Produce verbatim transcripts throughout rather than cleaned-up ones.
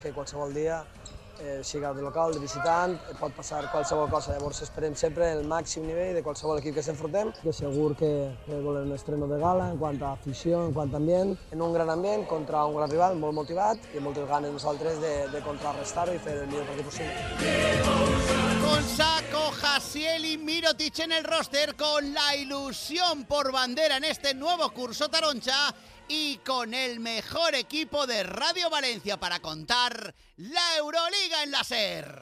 Que qualsevol dia, eh, siga de local, de visitant, pot passar qualsevol cosa. Llavors esperem sempre el màxim nivell de qualsevol equip que s'enfrontem. Que segur que, que volem un estreno de gala en quant a afició, en quant a ambient, en un gran ambient contra un gran rival molt motivat i amb moltes ganes nosaltres de, de contrarrestar-ho i fer el millor partit possible. Con Sako, Jasiel y Mirotic en el roster, con la ilusión por bandera en este nuevo curso Taroncha y con el mejor equipo de Radio Valencia para contar la Euroliga en la SER.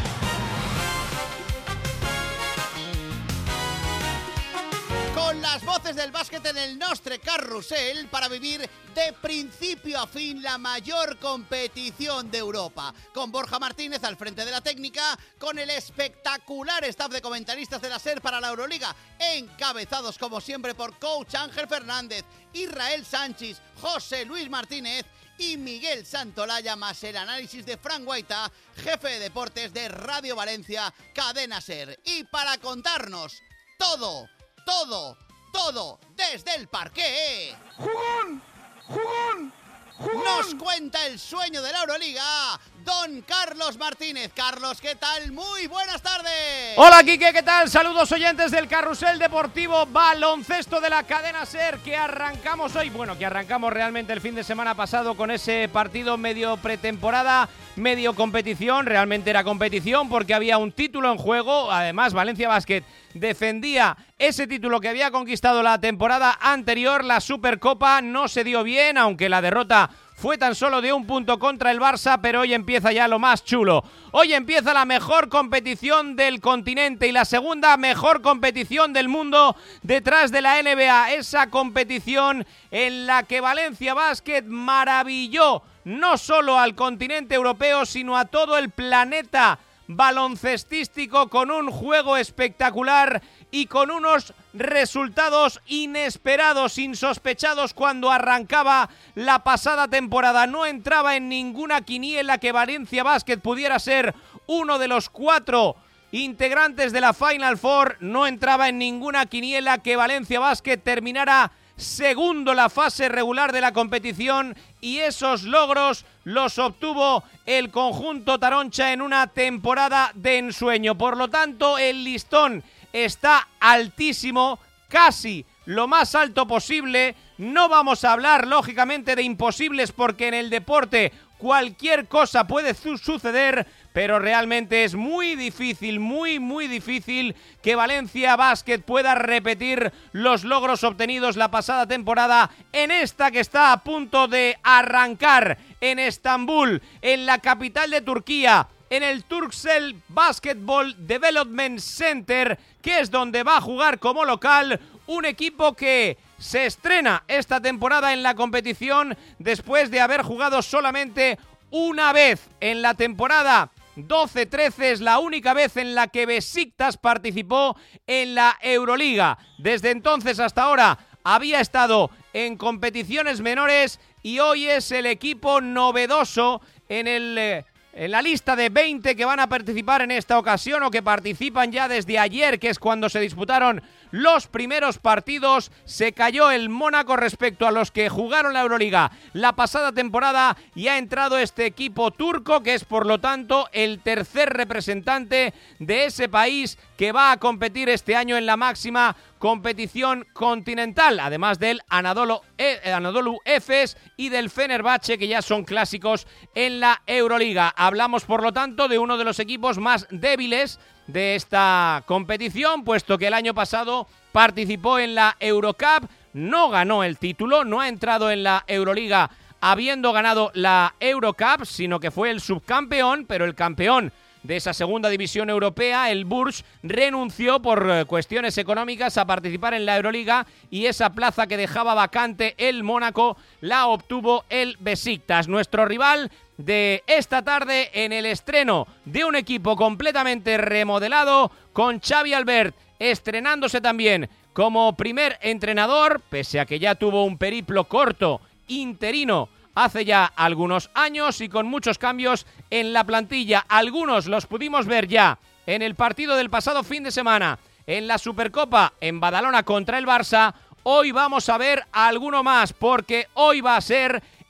Con las voces del básquet en el nostre carrusel para vivir de principio a fin la mayor competición de Europa. Con Borja Martínez al frente de la técnica, con el espectacular staff de comentaristas de la SER para la Euroliga, encabezados como siempre por coach Ángel Fernández, Israel Sánchez, José Luis Martínez y Miguel Santolaya, más el análisis de Fran Guaita, jefe de deportes de Radio Valencia, Cadena SER. Y para contarnos todo, todo, todo desde el parqué. ¡Jugón! ¡Jugón! ¡Jugón! Nos cuenta el sueño de la Euroliga, don Carlos Martínez. Carlos, ¿qué tal? Muy buenas tardes. Hola, Quique, ¿qué tal? Saludos oyentes del Carrusel Deportivo Baloncesto de la Cadena SER, que arrancamos hoy, bueno, que arrancamos realmente el fin de semana pasado con ese partido medio pretemporada, medio competición. Realmente era competición porque había un título en juego. Además, Valencia Basket defendía ese título que había conquistado la temporada anterior. La Supercopa no se dio bien, aunque la derrota fue tan solo de un punto contra el Barça, pero hoy empieza ya lo más chulo. Hoy empieza la mejor competición del continente y la segunda mejor competición del mundo detrás de la N B A. Esa competición en la que Valencia Basket maravilló no solo al continente europeo, sino a todo el planeta baloncestístico, con un juego espectacular y con unos resultados inesperados, insospechados cuando arrancaba la pasada temporada. No entraba en ninguna quiniela que Valencia Basket pudiera ser uno de los cuatro integrantes de la Final Four. No entraba en ninguna quiniela que Valencia Basket terminara segundo la fase regular de la competición, y esos logros los obtuvo el conjunto taroncha en una temporada de ensueño. Por lo tanto, el listón está altísimo, casi lo más alto posible. No vamos a hablar, lógicamente, de imposibles, porque en el deporte cualquier cosa puede su- suceder, pero realmente es muy difícil, muy, muy difícil que Valencia Basket pueda repetir los logros obtenidos la pasada temporada en esta que está a punto de arrancar en Estambul, en la capital de Turquía, en el Turkcell Basketball Development Center, que es donde va a jugar como local un equipo que se estrena esta temporada en la competición después de haber jugado solamente una vez en la temporada doce trece. Es la única vez en la que Besiktas participó en la Euroliga. Desde entonces hasta ahora había estado en competiciones menores y hoy es el equipo novedoso en el... Eh, En la lista de veinte que van a participar en esta ocasión, o que participan ya desde ayer, que es cuando se disputaron los primeros partidos. Se cayó el Mónaco respecto a los que jugaron la Euroliga la pasada temporada, y ha entrado este equipo turco, que es por lo tanto el tercer representante de ese país que va a competir este año en la máxima competición continental, además del Anadolu, eh, Anadolu Efes y del Fenerbahce, que ya son clásicos en la Euroliga. Hablamos, por lo tanto, de uno de los equipos más débiles de esta competición, puesto que el año pasado participó en la Eurocup, no ganó el título, no ha entrado en la Euroliga habiendo ganado la Eurocup, sino que fue el subcampeón, pero el campeón de esa segunda división europea, el Bourges, renunció por cuestiones económicas a participar en la Euroliga, y esa plaza que dejaba vacante el Mónaco la obtuvo el Besiktas. Nuestro rival de esta tarde en el estreno de un equipo completamente remodelado, con Xavi Albert estrenándose también como primer entrenador, pese a que ya tuvo un periplo corto interino hace ya algunos años, y con muchos cambios en la plantilla. Algunos los pudimos ver ya en el partido del pasado fin de semana en la Supercopa en Badalona contra el Barça. Hoy vamos a ver alguno más, porque hoy va a ser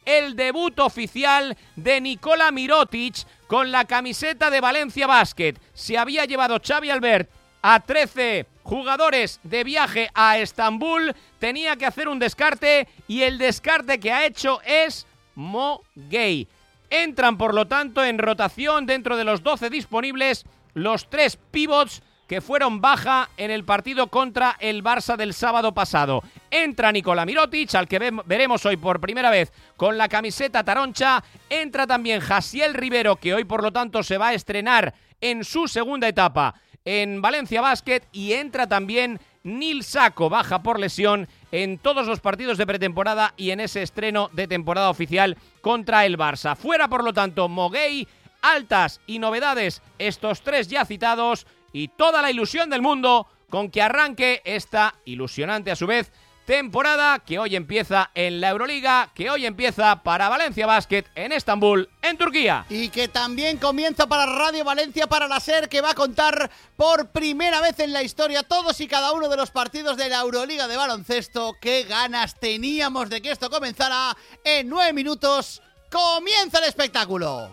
el debut oficial de Nikola Mirotic con la camiseta de Valencia Basket. Se había llevado Xavi Albert a trece jugadores de viaje a Estambul, tenía que hacer un descarte y el descarte que ha hecho es Mo Gay. Entran, por lo tanto, en rotación dentro de los doce disponibles los tres pivots que fueron baja en el partido contra el Barça del sábado pasado. Entra Nikola Mirotic, al que ve veremos hoy por primera vez con la camiseta taroncha. Entra también Jasiel Rivero, que hoy, por lo tanto, se va a estrenar en su segunda etapa en Valencia Basket. Y entra también Nil Sako, baja por lesión en todos los partidos de pretemporada y en ese estreno de temporada oficial contra el Barça. Fuera, por lo tanto, Mo Gay, altas y novedades estos tres ya citados y toda la ilusión del mundo con que arranque esta ilusionante a su vez temporada que hoy empieza en la Euroliga, que hoy empieza para Valencia Basket en Estambul, en Turquía. Y que también comienza para Radio Valencia, para la SER, que va a contar por primera vez en la historia todos y cada uno de los partidos de la Euroliga de baloncesto. ¡Qué ganas teníamos de que esto comenzara! En nueve minutos comienza el espectáculo.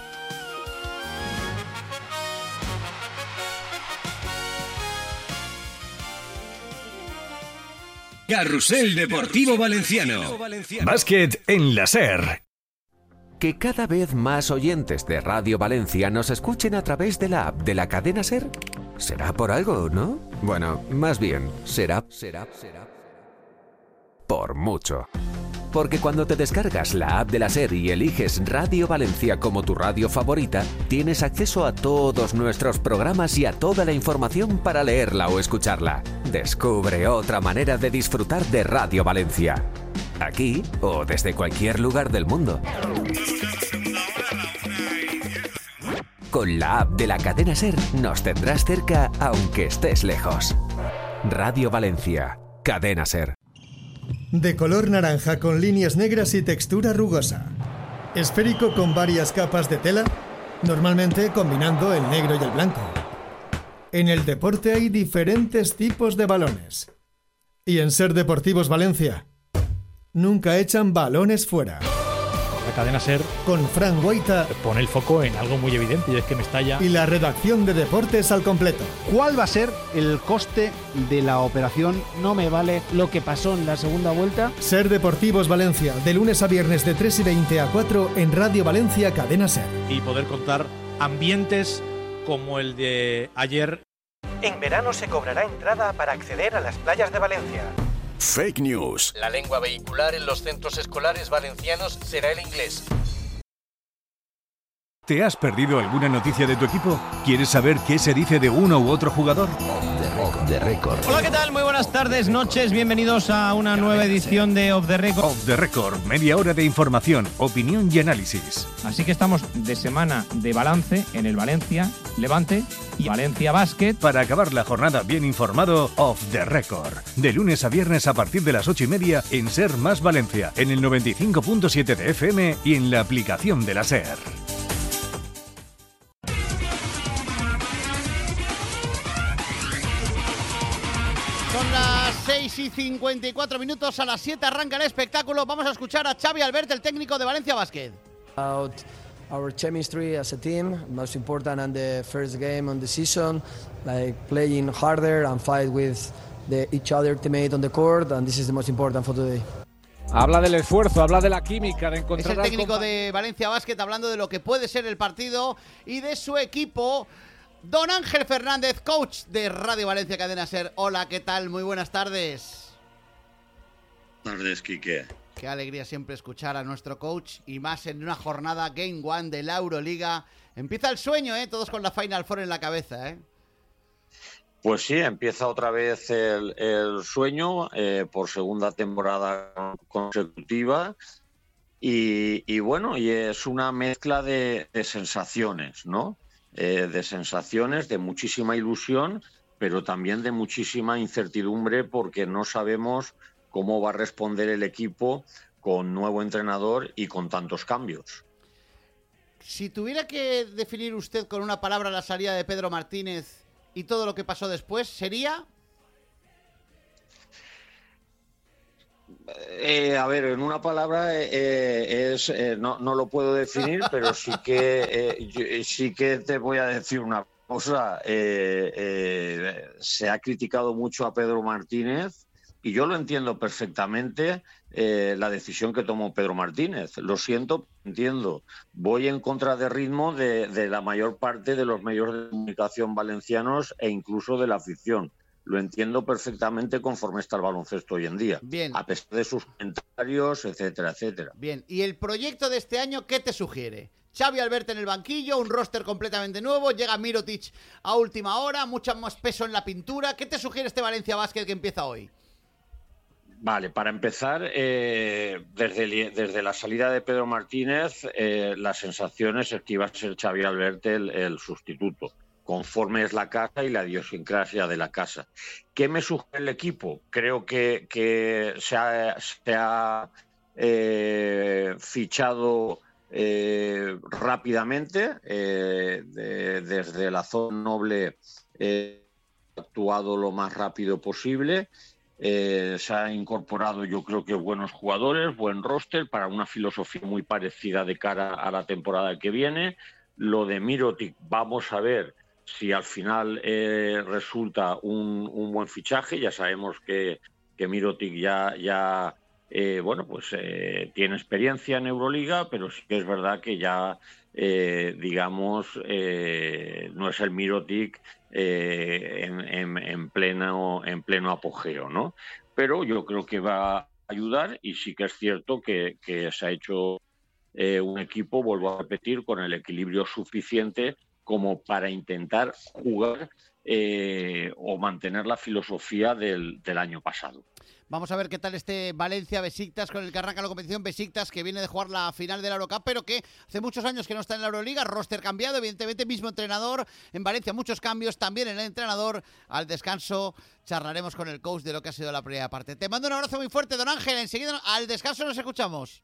Carrusel Deportivo Valenciano. Básquet en la SER. Que cada vez más oyentes de Radio Valencia nos escuchen a través de la app de la cadena SER. Será por algo, ¿no? Bueno, más bien, será, será, será por mucho. Porque cuando te descargas la app de la SER y eliges Radio Valencia como tu radio favorita, tienes acceso a todos nuestros programas y a toda la información para leerla o escucharla. Descubre otra manera de disfrutar de Radio Valencia. Aquí o desde cualquier lugar del mundo. Con la app de la cadena SER nos tendrás cerca aunque estés lejos. Radio Valencia, cadena SER. De color naranja con líneas negras y textura rugosa. Esférico con varias capas de tela, normalmente combinando el negro y el blanco. En el deporte hay diferentes tipos de balones. Y en SER Deportivos Valencia, nunca echan balones fuera. La cadena SER con Fran Guaita pone el foco en algo muy evidente y es que Mestalla y la redacción de deportes al completo. ¿Cuál va a ser el coste de la operación? No me vale lo que pasó en la segunda vuelta. SER Deportivos Valencia, de lunes a viernes de tres y veinte a cuatro en Radio Valencia, cadena SER. Y poder contar ambientes como el de ayer. En verano se cobrará entrada para acceder a las playas de Valencia. Fake news. La lengua vehicular en los centros escolares valencianos será el inglés. ¿Te has perdido alguna noticia de tu equipo? ¿Quieres saber qué se dice de uno u otro jugador? Off the Record. Hola, ¿qué tal? Muy buenas tardes, noches. Bienvenidos a una nueva edición de Off the Record. Off the Record, media hora de información, opinión y análisis. Así que estamos de semana de balance en el Valencia Levante y Valencia Basket. Para acabar la jornada bien informado, Off the Record. De lunes a viernes a partir de las ocho y media en SER Más Valencia, en el noventa y cinco punto siete de F M y en la aplicación de la SER. Son las seis y cincuenta y cuatro minutos, a las siete arranca el espectáculo. Vamos a escuchar a Xavi Albert, el técnico de Valencia Basket. About our chemistry as a team, most important and the first game on the season, like playing harder and fight with the, each other teammate on the court, and this is the most important for today. Habla del esfuerzo, habla de la química, de encontrar... Es el técnico de Valencia Basket hablando de lo que puede ser el partido y de su equipo. Don Ángel Fernández, coach de Radio Valencia Cadena SER. Hola, ¿qué tal? Muy buenas tardes. Buenas tardes, Quique. Qué alegría siempre escuchar a nuestro coach y más en una jornada Game One de la Euroliga. Empieza el sueño, ¿eh? Todos con la Final Four en la cabeza, ¿eh? Pues sí, empieza otra vez el, el sueño eh, por segunda temporada consecutiva y, y bueno, y es una mezcla de, de sensaciones, ¿no? Eh, de sensaciones, de muchísima ilusión, pero también de muchísima incertidumbre porque no sabemos cómo va a responder el equipo con nuevo entrenador y con tantos cambios. Si tuviera que definir usted con una palabra la salida de Pedro Martínez y todo lo que pasó después, ¿sería? Eh, a ver, en una palabra eh, es eh, no, no lo puedo definir, pero sí que eh, yo, sí que te voy a decir una cosa. Eh, eh, se ha criticado mucho a Pedro Martínez y yo lo entiendo perfectamente, eh, la decisión que tomó Pedro Martínez. Lo siento, entiendo. Voy en contra de ritmo de, de la mayor parte de los medios de comunicación valencianos e incluso de la afición. Lo entiendo perfectamente conforme está el baloncesto hoy en día. Bien. A pesar de sus comentarios, etcétera, etcétera. Bien, ¿y el proyecto de este año qué te sugiere? Xavi Albert en el banquillo, un roster completamente nuevo, llega Mirotic a última hora, mucho más peso en la pintura. ¿Qué te sugiere este Valencia Basket que empieza hoy? Vale, para empezar, eh, desde, desde la salida de Pedro Martínez, eh, las sensaciones es que iba a ser Xavi Albert el, el sustituto, conforme es la casa y la idiosincrasia de la casa. ¿Qué me sugiere el equipo? Creo que, que se ha, se ha eh, fichado eh, rápidamente, eh, de, desde la zona noble eh, ha actuado lo más rápido posible. Eh, se ha incorporado, yo creo que buenos jugadores, buen roster para una filosofía muy parecida de cara a la temporada que viene. Lo de Mirotic, vamos a ver si al final eh, resulta un, un buen fichaje. Ya sabemos que, que Mirotic ya, ya eh, bueno, pues eh, tiene experiencia en Euroliga, pero sí que es verdad que ya, eh, digamos, eh, no es el Mirotic eh, en, en, en, pleno, en pleno apogeo, ¿no? Pero yo creo que va a ayudar y sí que es cierto que, que se ha hecho eh, un equipo, vuelvo a repetir, con el equilibrio suficiente como para intentar jugar eh, o mantener la filosofía del, del año pasado. Vamos a ver qué tal este Valencia-Besiktas con el que arranca la competición. Besiktas que viene de jugar la final de la Eurocup, pero que hace muchos años que no está en la Euroliga. Roster cambiado, evidentemente, mismo entrenador. En Valencia muchos cambios, también en el entrenador. Al descanso charlaremos con el coach de lo que ha sido la primera parte. Te mando un abrazo muy fuerte, don Ángel. Enseguida al descanso nos escuchamos.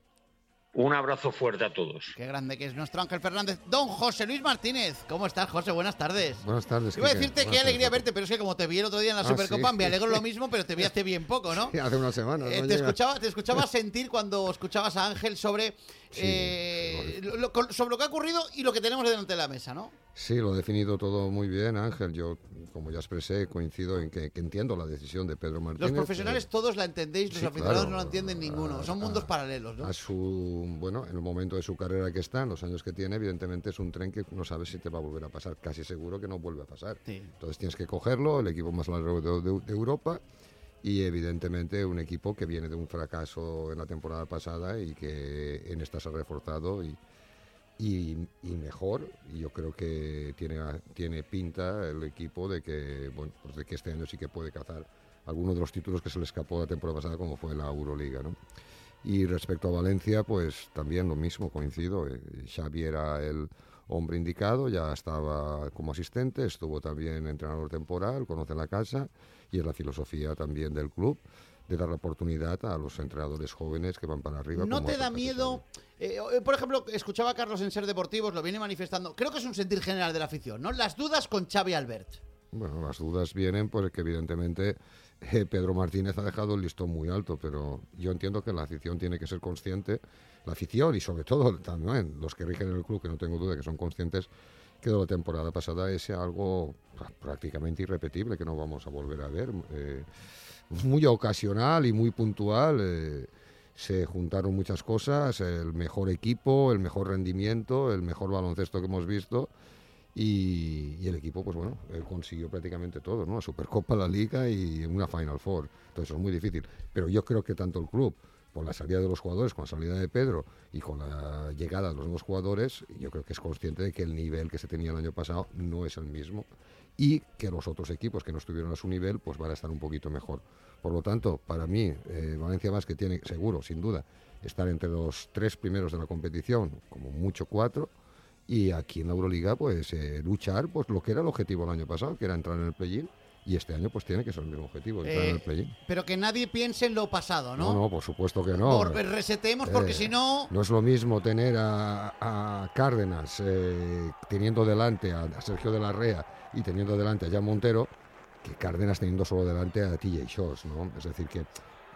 Un abrazo fuerte a todos. Qué grande que es nuestro Ángel Fernández. Don José Luis Martínez. ¿Cómo estás, José? Buenas tardes. Buenas tardes. Iba a decirte qué alegría verte, pero es que como te vi el otro día en la ah, Supercopa, sí. me alegro lo mismo, pero te vi hace bien poco, ¿no? Sí, hace una semana. Eh, no te, escuchaba, te escuchaba sentir cuando escuchabas a Ángel sobre, sí, eh, lo, lo, sobre lo que ha ocurrido y lo que tenemos delante de la mesa, ¿no? Sí, lo he definido todo muy bien, Ángel. Yo, como ya expresé, coincido en que, que entiendo la decisión de Pedro Martínez. Los profesionales eh, todos la entendéis, los sí, aficionados claro, no la entienden ninguno. Son mundos a, paralelos, ¿no? A su, bueno, en el momento de su carrera que está, en los años que tiene, evidentemente es un tren que no sabes si te va a volver a pasar. Casi seguro que no vuelve a pasar. Sí. Entonces tienes que cogerlo, el equipo más largo de, de, de Europa. Y evidentemente un equipo que viene de un fracaso en la temporada pasada y que en esta se ha reforzado y, y, y mejor. Y yo creo que tiene, tiene pinta el equipo de que, bueno, pues de que este año sí que puede cazar algunos de los títulos que se le escapó la temporada pasada, como fue la Euroliga, ¿no? Y respecto a Valencia, pues también lo mismo, coincido. Xavi era el hombre indicado, ya estaba como asistente, estuvo también entrenador temporal, conoce la casa y es la filosofía también del club de dar la oportunidad a los entrenadores jóvenes que van para arriba. ¿No te da miedo? Eh, por ejemplo, escuchaba a Carlos en Ser Deportivos, lo viene manifestando. Creo que es un sentir general de la afición, ¿no? Las dudas con Xavi Albert. Bueno, las dudas vienen porque evidentemente eh, Pedro Martínez ha dejado el listón muy alto, pero yo entiendo que la afición tiene que ser consciente, la afición y sobre todo también los que rigen el club, que no tengo duda que son conscientes, que de la temporada pasada es algo prácticamente irrepetible que no vamos a volver a ver. Eh, muy ocasional y muy puntual, eh, se juntaron muchas cosas, el mejor equipo, el mejor rendimiento, el mejor baloncesto que hemos visto. Y, y el equipo, pues bueno, eh, consiguió prácticamente todo, ¿no? La Supercopa, la Liga y una Final Four. Entonces es muy difícil. Pero yo creo que tanto el club, por la salida de los jugadores, con la salida de Pedro y con la llegada de los nuevos jugadores, yo creo que es consciente de que el nivel que se tenía el año pasado no es el mismo y que los otros equipos que no estuvieron a su nivel, pues van a estar un poquito mejor. Por lo tanto, para mí, eh, Valencia Basket tiene, seguro, sin duda, estar entre los tres primeros de la competición, como mucho cuatro. Y aquí en la Euroliga, pues eh, luchar, pues lo que era el objetivo el año pasado, que era entrar en el play-in, y este año pues tiene que ser el mismo objetivo, entrar eh, en el play-in. Pero que nadie piense en lo pasado, ¿no? No, no, por supuesto que no. Por, reseteemos, porque eh, si no... No es lo mismo tener a, a Cárdenas eh, teniendo delante a, a Sergio de la Rea y teniendo delante a Jan Montero, que Cárdenas teniendo solo delante a T J Shorts, ¿no? Es decir, que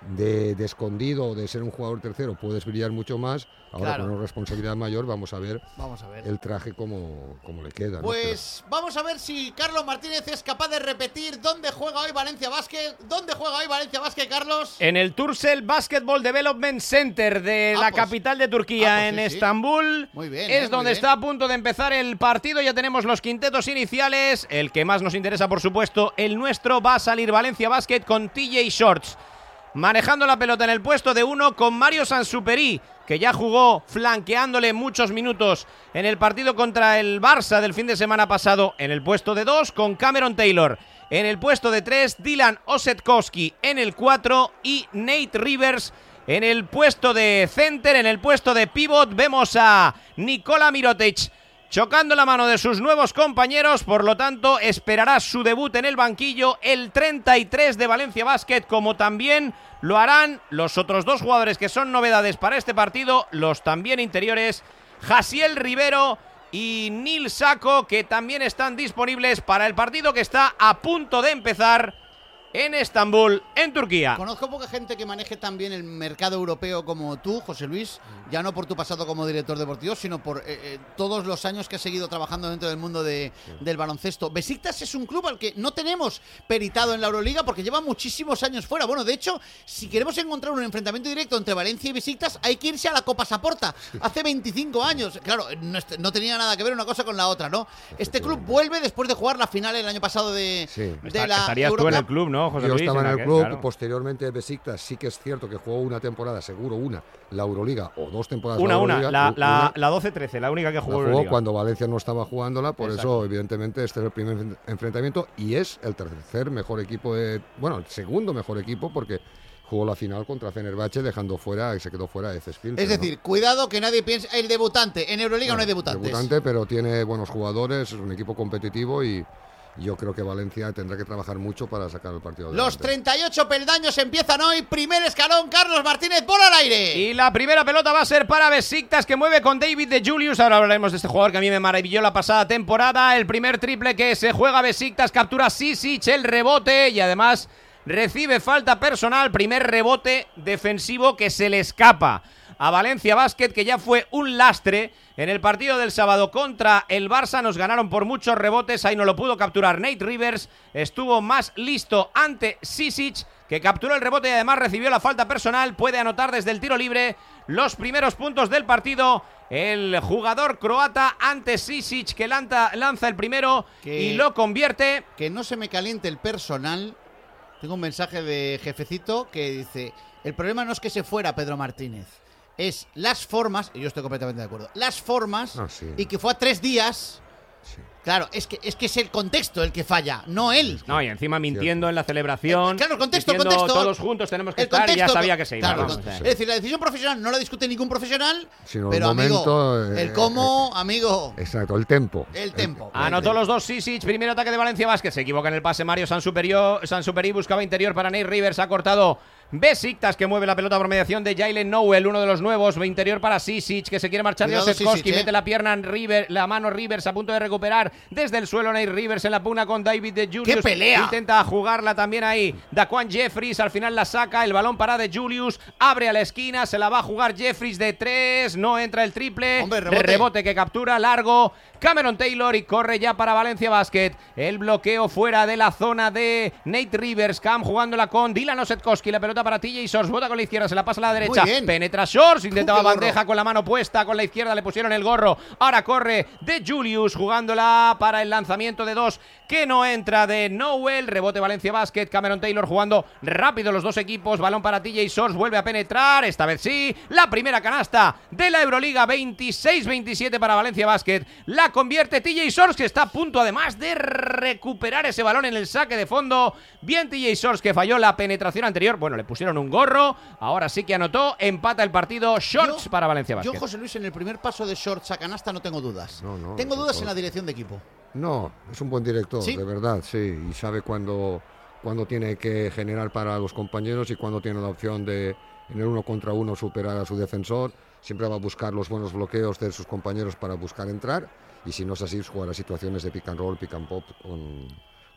de, de escondido o de ser un jugador tercero puedes brillar mucho más, ahora Claro. con una responsabilidad mayor vamos a ver, Vamos a ver. el traje como, como le queda. ¿no? Pues vamos a ver si Carlos Martínez es capaz de repetir dónde juega hoy Valencia Basket. ¿Dónde juega hoy Valencia Basket, Carlos? En el Turkcell Basketball Development Center de Ah, la pues- capital de Turquía, ah, pues en sí, sí. Estambul. Muy bien, Es eh, muy donde bien. está a punto de empezar el partido. Ya tenemos los quintetos iniciales. El que más nos interesa, por supuesto, el nuestro. Va a salir Valencia Basket con T J Shorts manejando la pelota en el puesto de uno, con Mario Sansuperi, que ya jugó flanqueándole muchos minutos en el partido contra el Barça del fin de semana pasado, en el puesto de dos, con Cameron Taylor. En el puesto de tres, Dylan Osetkowski en el cuatro y Nate Rivers en el puesto de center. En el puesto de pivot vemos a Nikola Mirotic chocando la mano de sus nuevos compañeros, por lo tanto esperará su debut en el banquillo el treinta y tres de Valencia Basket, como también lo harán los otros dos jugadores que son novedades para este partido, los también interiores, Jasiel Rivero y Nil Sako, que también están disponibles para el partido que está a punto de empezar en Estambul, en Turquía. Conozco poca gente que maneje tan bien el mercado europeo como tú, José Luis, ya no por tu pasado como director deportivo, sino por eh, eh, todos los años que has seguido trabajando dentro del mundo de, del baloncesto. Besiktas es un club al que no tenemos peritado en la Euroliga porque lleva muchísimos años fuera. Bueno, de hecho, si queremos encontrar un enfrentamiento directo entre Valencia y Besiktas, hay que irse a la Copa Saporta, hace veinticinco años. Claro, no, est- no tenía nada que ver una cosa con la otra, ¿no? Este club vuelve después de jugar la final el año pasado de, Sí. de Está- la estarías tú en Eurocup. el club, ¿no, José Yo Luis? estaba en el aquel, club, claro. posteriormente Besiktas sí que es cierto que jugó una temporada, seguro una, la Euroliga, o dos temporadas Una, la una, Euroliga, la, u- la, una, la doce trece, la única que la jugó, jugó Euroliga. cuando Valencia no estaba jugándola, por Exacto. eso evidentemente este es el primer enfren- enfrentamiento y es el tercer mejor equipo, de, bueno, el segundo mejor equipo porque jugó la final contra Fenerbahce dejando fuera, y se quedó fuera de Cespil. Es decir, cuidado que nadie piense el debutante. En Euroliga no hay debutantes. Debutante, pero tiene buenos jugadores, es un equipo competitivo y yo creo que Valencia tendrá que trabajar mucho para sacar el partido Los adelante. treinta y ocho peldaños empiezan hoy. Primer escalón, Carlos Martínez, bola al aire. Y la primera pelota va a ser para Besiktas, que mueve con David de Julius. Ahora hablaremos de este jugador que a mí me maravilló la pasada temporada. El primer triple que se juega Besiktas, captura Sisic, el rebote y además recibe falta personal. Primer rebote defensivo que se le escapa a Valencia Basket, que ya fue un lastre en el partido del sábado contra el Barça. Nos ganaron por muchos rebotes, ahí no lo pudo capturar Nate Rivers. Estuvo más listo ante Sisic, que capturó el rebote y además recibió la falta personal. Puede anotar desde el tiro libre los primeros puntos del partido el jugador croata ante Sisic, que lanza, lanza el primero Que- y lo convierte. Que no se me caliente el personal. Tengo un mensaje de jefecito que dice: el problema no es que se fuera Pedro Martínez, es las formas, y yo estoy completamente de acuerdo, las formas, Ah, sí. y que fue a tres días. Claro, es que, es que es el contexto el que falla, no él. No, y encima mintiendo en la celebración. Eh, claro, el contexto, el diciendo, contexto. todos juntos tenemos que El estar, y ya contexto, sabía que se iba. claro, vamos, el o sea. Es decir, la decisión profesional no la discute ningún profesional, Sino el pero momento, amigo, eh, el cómo, amigo, Exacto, el tempo. el tempo. Anotó los dos Sisic, primer ataque de Valencia Basket. Se equivoca en el pase Mario Sansuperi, Sansuperi buscaba interior para Nate Rivers, ha cortado Besiktas, que mueve la pelota por mediación de Jalen Nowell, uno de los nuevos, interior para Sisic, que se quiere marchar de Cuidado, Osetkowski, Sisic, eh. mete la pierna en River, la mano Rivers a punto de recuperar desde el suelo. Nate Rivers en la pugna con David de Julius. ¡Qué pelea! Intenta jugarla también ahí Daquan Jeffries, al final la saca, el balón para de Julius, abre a la esquina, se la va a jugar Jeffries de tres, no entra el triple. Hombre, rebote. Rebote que captura largo Cameron Taylor y corre ya para Valencia Basket. El bloqueo fuera de la zona de Nate Rivers. Cam jugándola con Dylan Osetkowski. La pelota para T J Shorts. Bota con la izquierda, se la pasa a la derecha. bien. Penetra Shorts. Intentaba Qué gorro. bandeja con la mano puesta. Con la izquierda le pusieron el gorro. Ahora corre de Julius jugándola para el lanzamiento de dos que no entra de Nowell. Rebote Valencia Basket. Cameron Taylor jugando rápido los dos equipos. Balón para T J Shorts. Vuelve a penetrar. Esta vez sí. La primera canasta de la Euroliga. veintiséis veintisiete para Valencia Basket. La convierte T J Shorts, que está a punto además de recuperar ese balón en el saque de fondo. Bien T J Shorts, que falló la penetración anterior. Bueno, le pusieron un gorro. Ahora sí que anotó. Empata el partido. Shorts Yo- para Valencia Basket. Yo, José Luis, en el primer paso de Shorts a canasta no tengo dudas. No, no, tengo eso dudas todo. en la dirección de equipo. No, es un buen director, ¿Sí? de verdad, sí, y sabe cuándo, cuándo tiene que generar para los compañeros y cuándo tiene la opción de en el uno contra uno superar a su defensor. Siempre va a buscar los buenos bloqueos de sus compañeros para buscar entrar y si no es así, jugar a situaciones de pick and roll, pick and pop con,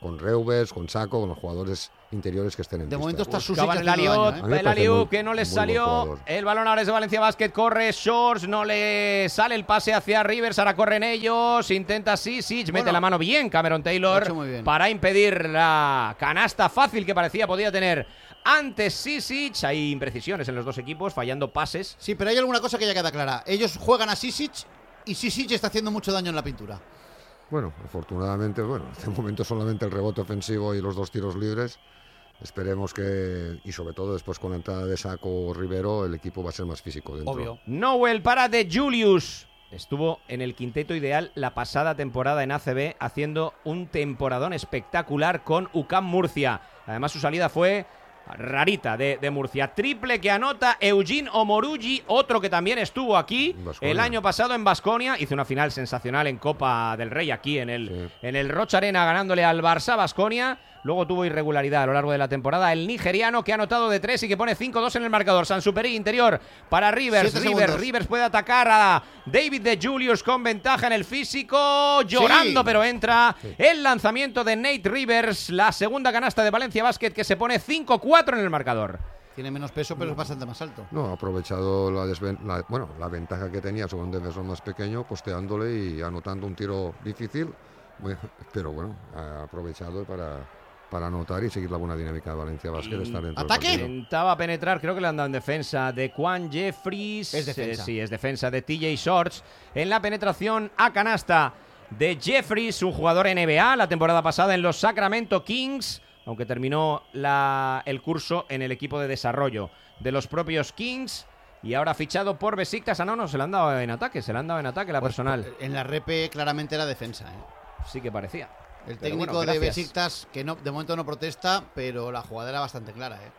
con Reubens, con Saco, con los jugadores interiores que estén en De pista. momento está Susi Buscaban el haciendo aliot, daño, ¿eh? el aliut que no les salió. El balón ahora es de Valencia Basket, corre Shorts, no le sale el pase hacia Rivers, ahora corren ellos, intenta Sisic, Bueno, mete la mano bien Cameron lo ha Taylor hecho muy bien. para impedir la canasta fácil que parecía podía tener antes Sisic. Hay imprecisiones en los dos equipos, fallando pases. Sí, pero hay alguna cosa que ya queda clara. Ellos juegan a Sisic y Sisic está haciendo mucho daño en la pintura. Bueno, afortunadamente, bueno, de momento solamente el rebote ofensivo y los dos tiros libres. Esperemos que, y sobre todo después con la entrada de Saco Rivero, el equipo va a ser más físico dentro. Obvio. Nowell para de Julius. Estuvo en el quinteto ideal la pasada temporada en A C B, haciendo un temporadón espectacular con U C A M Murcia. Además, su salida fue rarita de, de Murcia. Triple que anota Eugene Omorugi, otro que también estuvo aquí Baskonia. el año pasado en Baskonia. Hizo una final sensacional en Copa del Rey aquí en el, Sí. en el Rocha Arena, ganándole al Barça Baskonia. Luego tuvo irregularidad a lo largo de la temporada el nigeriano, que ha anotado de tres y que pone cinco dos en el marcador. Sansuperi interior para Rivers. Siete Rivers, segundos. Rivers puede atacar a David de Julius con ventaja en el físico. Llorando, Sí. pero entra el lanzamiento de Nate Rivers. La segunda canasta de Valencia Basket, que se pone cinco cuatro en el marcador. Tiene menos peso, pero es bastante más alto. No, ha aprovechado la, desven- la, bueno, la ventaja que tenía sobre un defensor más pequeño, posteándole y anotando un tiro difícil, bueno, pero bueno, ha aprovechado para, para anotar y seguir la buena dinámica de Valencia Basket, estar dentro del ¡Ataque! partido. Intentaba penetrar, creo que le han dado en defensa de Quan Jeffries. Es defensa. Eh, sí, es defensa de T J Shorts. En la penetración a canasta de Jeffries, un jugador N B A la temporada pasada en los Sacramento Kings, aunque terminó la, el curso en el equipo de desarrollo de los propios Kings. Y ahora fichado por Besiktas. Ah, no, no, se le han dado en ataque, se le han dado en ataque la Pues, personal. En la repe claramente era defensa, ¿eh? Sí que parecía. El Pero técnico bueno, de gracias. Besiktas, que no, de momento no protesta, pero la jugada era bastante clara, ¿eh?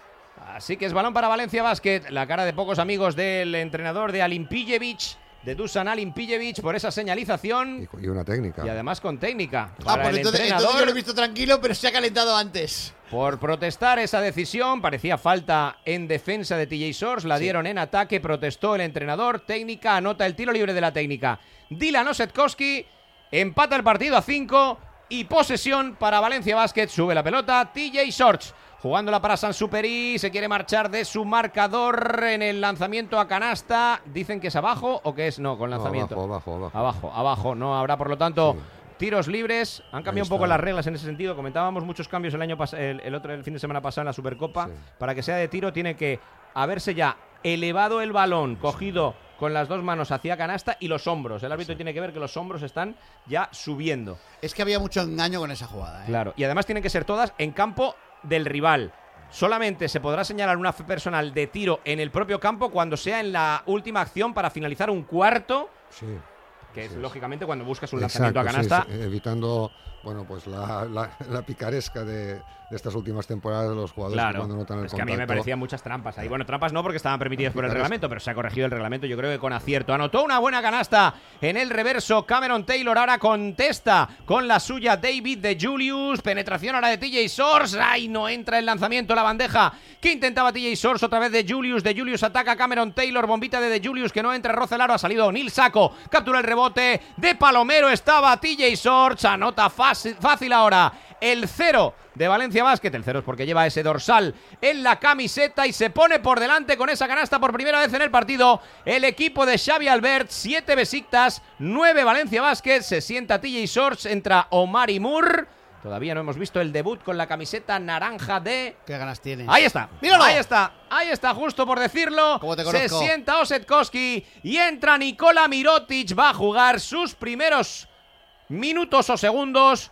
Así que es balón para Valencia Basket. La cara de pocos amigos del entrenador de Alimpijevic, de Dusan Alimpijevic, por esa señalización. Y, y una técnica. Y además con técnica. Ah, Para pues el entonces, entrenador, entonces yo lo he visto tranquilo, pero se ha calentado antes. por protestar esa decisión, parecía falta en defensa de T J Shorts, la Sí. dieron en ataque, protestó el entrenador, técnica, anota el tiro libre de la técnica. Dylan Osetkowski empata el partido a cinco y posesión para Valencia Basket, sube la pelota T J Shorts. Jugándola para Sansuperi, se quiere marchar de su marcador en el lanzamiento a canasta. Dicen que es abajo o que es no, con No, lanzamiento. abajo, abajo, abajo. Abajo, abajo. No habrá, por lo tanto, Sí. tiros libres. Han cambiado Ahí un poco está. las reglas en ese sentido. Comentábamos muchos cambios el año pas- el, el otro el fin de semana pasado en la Supercopa. Sí. Para que sea de tiro tiene que haberse ya elevado el balón, cogido con las dos manos hacia canasta y los hombros. El árbitro tiene que ver que los hombros están ya subiendo. Es que había mucho engaño con esa jugada, ¿eh? Claro. Y además tienen que ser todas en campo del rival. Solamente se podrá señalar una personal de tiro en el propio campo cuando sea en la última acción para finalizar un cuarto, Sí. que es Sí, lógicamente cuando buscas un Exacto, lanzamiento a canasta. sí, sí, evitando, bueno, pues la, la, la picaresca de, de estas últimas temporadas de los jugadores que Claro, cuando notan el es que a mí me contacto- parecían muchas trampas ahí. Bueno, trampas no porque estaban permitidas por el Picaresca. reglamento, pero se ha corregido el reglamento, yo creo que con acierto. Anotó una buena canasta en el reverso Cameron Taylor, ahora contesta con la suya David de Julius, penetración ahora de T J Shorts, ay, no entra el lanzamiento, la bandeja que intentaba T J Shorts, otra vez de Julius, de Julius ataca a Cameron Taylor, bombita de de Julius que no entra, roza el aro, ha salido O'Neal Saco, captura el rebote, de Palomero estaba T J Shorts, anota fácil, fácil ahora el cero de Valencia Basket, el cero es porque lleva ese dorsal en la camiseta y se pone por delante con esa canasta por primera vez en el partido el equipo de Xavi Albert, siete Besiktas, nueve Valencia Basket, se sienta T J Shorts, entra Omari Moore, todavía no hemos visto el debut con la camiseta naranja de... ¿Qué ganas tiene? Ahí está, ¡Míralo! ahí está, ahí está, justo por decirlo. ¿Cómo te Se conozco? sienta Osetkowski y entra Nikola Mirotic, va a jugar sus primeros minutos o segundos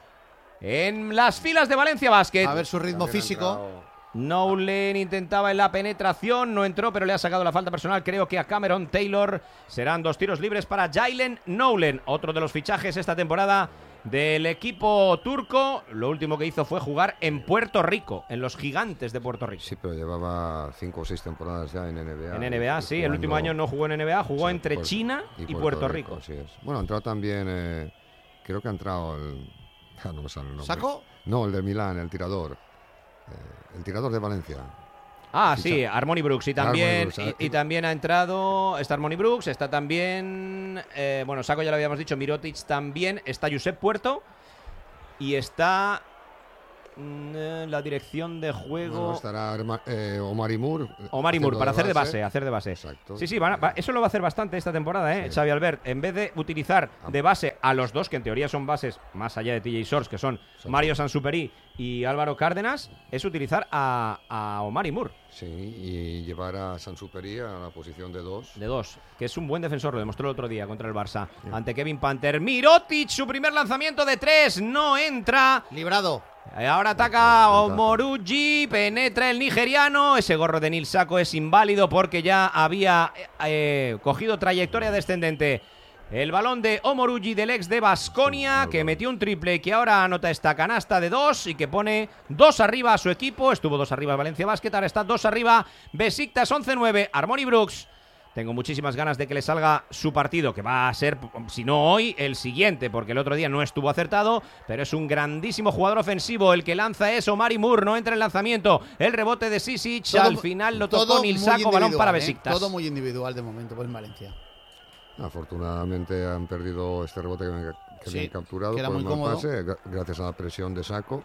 en las filas de Valencia Basket. A ver su ritmo físico. Nolan intentaba en la penetración, no entró, pero le ha sacado la falta personal, creo que a Cameron Taylor. Serán dos tiros libres para Jaylen Nolan, otro de los fichajes esta temporada del equipo turco. Lo último que hizo fue jugar en Puerto Rico, en los Gigantes de Puerto Rico. Sí, pero llevaba cinco o seis temporadas ya en N B A. En N B A, sí, el último año no jugó en N B A, jugó Sí, entre Puerto- China y, Puerto, Rico. Así es. Bueno, ha entrado también, eh, creo que ha entrado el... ah, no me sale el nombre. ¿Saco? No, el de Milán, el tirador. Eh, el tirador de Valencia. Ah, Ficha- sí, Harmony Brooks y también, Harmony Brooks, y, y también ha entrado, está Harmony Brooks, está también, eh, bueno, Saco ya lo habíamos dicho, Mirotic también, está Josep Puerto y está mm, la dirección de juego. Bueno, estará eh, Omar Imur. Omar Imur, para hacer de base, hacer de base. Exacto. Sí, sí, va, va, eso lo va a hacer bastante esta temporada, ¿eh? Sí. Xavi Albert. En vez de utilizar de base a los dos, que en teoría son bases más allá de T J Shorts, que son sí. Mario Sansuperi y Álvaro Cárdenas, es utilizar a, a Omar Imur. Sí, y llevar a Sansuperi a la posición de dos. De dos, que es un buen defensor, lo demostró el otro día contra el Barça. Sí. Ante Kevin Panther. Mirotic, su primer lanzamiento de tres, no entra. Librado. Ahora ataca Omorugi, penetra el nigeriano. Ese gorro de Nil Sako es inválido porque ya había eh, cogido trayectoria descendente. El balón de Omorugi, del ex de Baskonia, que metió un triple y que ahora anota esta canasta de dos y que pone dos arriba a su equipo. Estuvo dos arriba Valencia Basket, ahora está dos arriba Besiktas once nueve, Harmony Brooks. Tengo muchísimas ganas de que le salga su partido, que va a ser, si no hoy, el siguiente, porque el otro día no estuvo acertado, pero es un grandísimo jugador ofensivo. El que lanza es Omar Imur, no entra en el lanzamiento. El rebote de Sisic, al final lo tocó Nil Sako, balón para Besiktas. ¿eh? Todo muy individual de momento, pues en Valencia. Afortunadamente han perdido este rebote que, me, que sí, habían capturado que era por muy el mal cómodo. pase, gracias a la presión de Sako,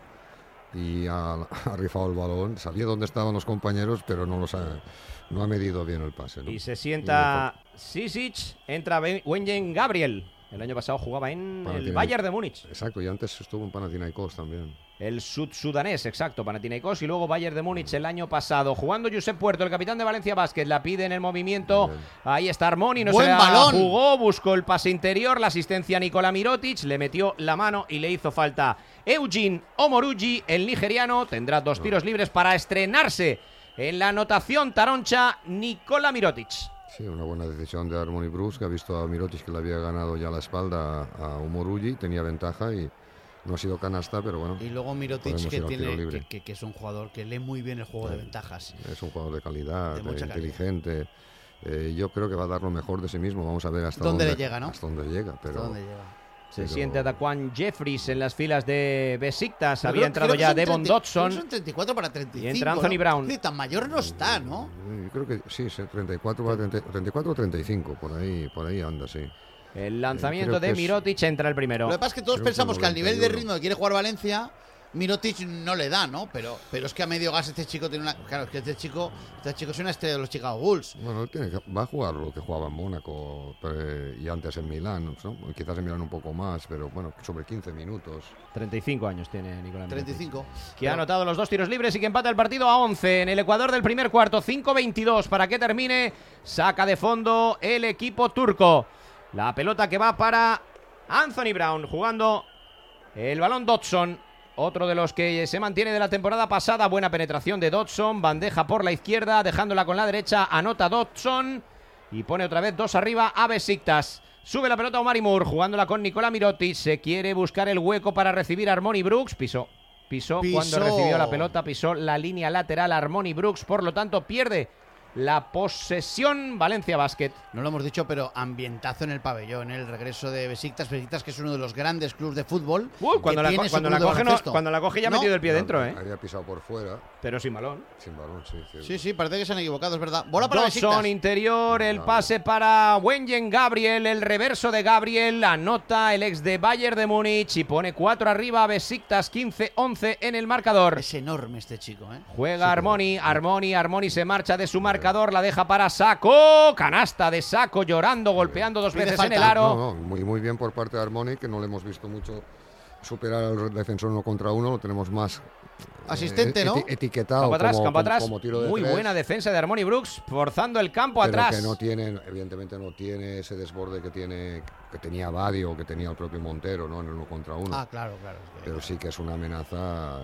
y ha, ha rifado el balón. Sabía dónde estaban los compañeros, pero no los ha, no ha medido bien el pase, ¿no? Y se sienta Sisic, entra Wenyen Gabriel. El año pasado jugaba en el Bayern de Múnich. Exacto, y antes estuvo en Panathinaikos también. El sud-sudanés, exacto, Panathinaikos, y luego Bayern de Múnich el año pasado. Jugando Josep Puerto, el capitán de Valencia Basket, la pide en el movimiento. Bien. Ahí está Harmony, no Buen se la balón. jugó, buscó el pase interior, la asistencia a Nikola Mirotic, le metió la mano y le hizo falta Eugene Omorugi, el nigeriano. Tendrá dos tiros libres para estrenarse en la anotación taroncha Nikola Mirotic. Sí, una buena decisión de Harmony Brooks, que ha visto a Mirotic, que le había ganado ya la espalda a Omorugi, tenía ventaja y no ha sido canasta, pero bueno. Y luego Mirotic, que, tiene, que, que, que es un jugador que lee muy bien el juego sí. de ventajas. Es un jugador de calidad, de de inteligente. Eh, yo creo que va a dar lo mejor de sí mismo. Vamos a ver hasta dónde, dónde le llega, ¿no? Hasta dónde llega, pero... ¿Dónde llega? Se pero... siente Daquan Jeffries en las filas de Besiktas. Pero había creo, entrado creo ya son Devon treinta, Dodson. Son treinta y cuatro para treinta y cinco. Y entra Anthony ¿no? Brown. Sí, tan mayor no está, ¿no? Yo creo que sí, treinta y cuatro o treinta y cinco, por ahí, por ahí anda, sí. El lanzamiento eh, de Mirotic entra el primero. Lo que pasa es que todos creo pensamos que, que al nivel de ritmo que quiere jugar Valencia, Mirotic no le da, ¿no? Pero, pero es que a medio gas este chico tiene una... Claro, es que este chico, este chico es una estrella de los Chicago Bulls. Bueno, tiene que, va a jugar lo que jugaba en Mónaco pero, y antes en Milán, ¿no? Quizás en Milán un poco más, pero bueno, sobre quince minutos. treinta y cinco años tiene Nicolás treinta y cinco. Que pero... ha anotado los dos tiros libres y que empata el partido a once en el Ecuador del primer cuarto. cinco veintidós para que termine. Saca de fondo el equipo turco. La pelota que va para Anthony Brown, jugando el balón Dodson. Otro de los que se mantiene de la temporada pasada. Buena penetración de Dodson. Bandeja por la izquierda, dejándola con la derecha. Anota Dodson y pone otra vez dos arriba a Besiktas. Sube la pelota Omar Imur, jugándola con Nikola Mirotic. Se quiere buscar el hueco para recibir a Harmony Brooks. Pisó, pisó, pisó cuando recibió la pelota. Pisó la línea lateral Harmony Brooks. Por lo tanto, pierde la posesión Valencia Basket. No lo hemos dicho, pero ambientazo en el pabellón, el regreso de Besiktas, Besiktas que es uno de los grandes clubes de fútbol. Uy, cuando, la, cuando, la coge, no, cuando la coge ya ha ¿No? metido el pie no, dentro, ¿eh? Había pisado por fuera. Pero sin balón. Sin balón, sí. Sí, sí, sí, parece que se han equivocado, es verdad. Bola para Dodson Besiktas. Interior, el pase para Wenyen Gabriel, el reverso de Gabriel, anota el ex de Bayern de Múnich y pone cuatro arriba a Besiktas, quince once en el marcador. Es enorme este chico, ¿eh? Juega sí, Harmony, Harmony, Harmony se marcha de su marcador, la deja para Sako, canasta de Sako llorando, golpeando dos veces en el aro. No, no, muy, muy bien por parte de Harmony, que no le hemos visto mucho superar al defensor uno contra uno, lo tenemos más asistente, eh, ¿no? Eti etiquetado campo atrás, como, campo atrás. Como, como tiro de muy tres. buena defensa de Harmony Brooks, forzando el campo pero atrás. Que no tiene, evidentemente no tiene ese desborde que tiene que tenía Badio o que tenía el propio Montero, ¿no? En el uno contra uno. Ah, claro, claro. Pero sí que es una amenaza.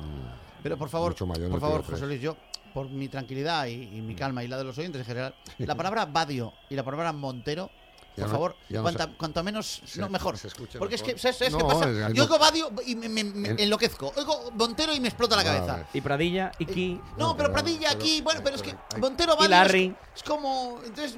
Pero por favor, mucho mayor por favor, José Luis, yo por mi tranquilidad y, y mi calma y la de los oyentes en general, la palabra Badio y la palabra Montero, por no, favor, no cuanta, se, cuanto menos, se, no, mejor. Se Porque mejor. es que, ¿sabes, sabes no, qué pasa? Es, yo oigo Badio y me, me, me en, enloquezco. Oigo Montero y me explota la cabeza. Vale. Y Pradilla, y aquí. Eh, no, pero Pradilla pero, aquí, bueno, pero es que hay, Montero Badio y Larry. Es, es como... Entonces...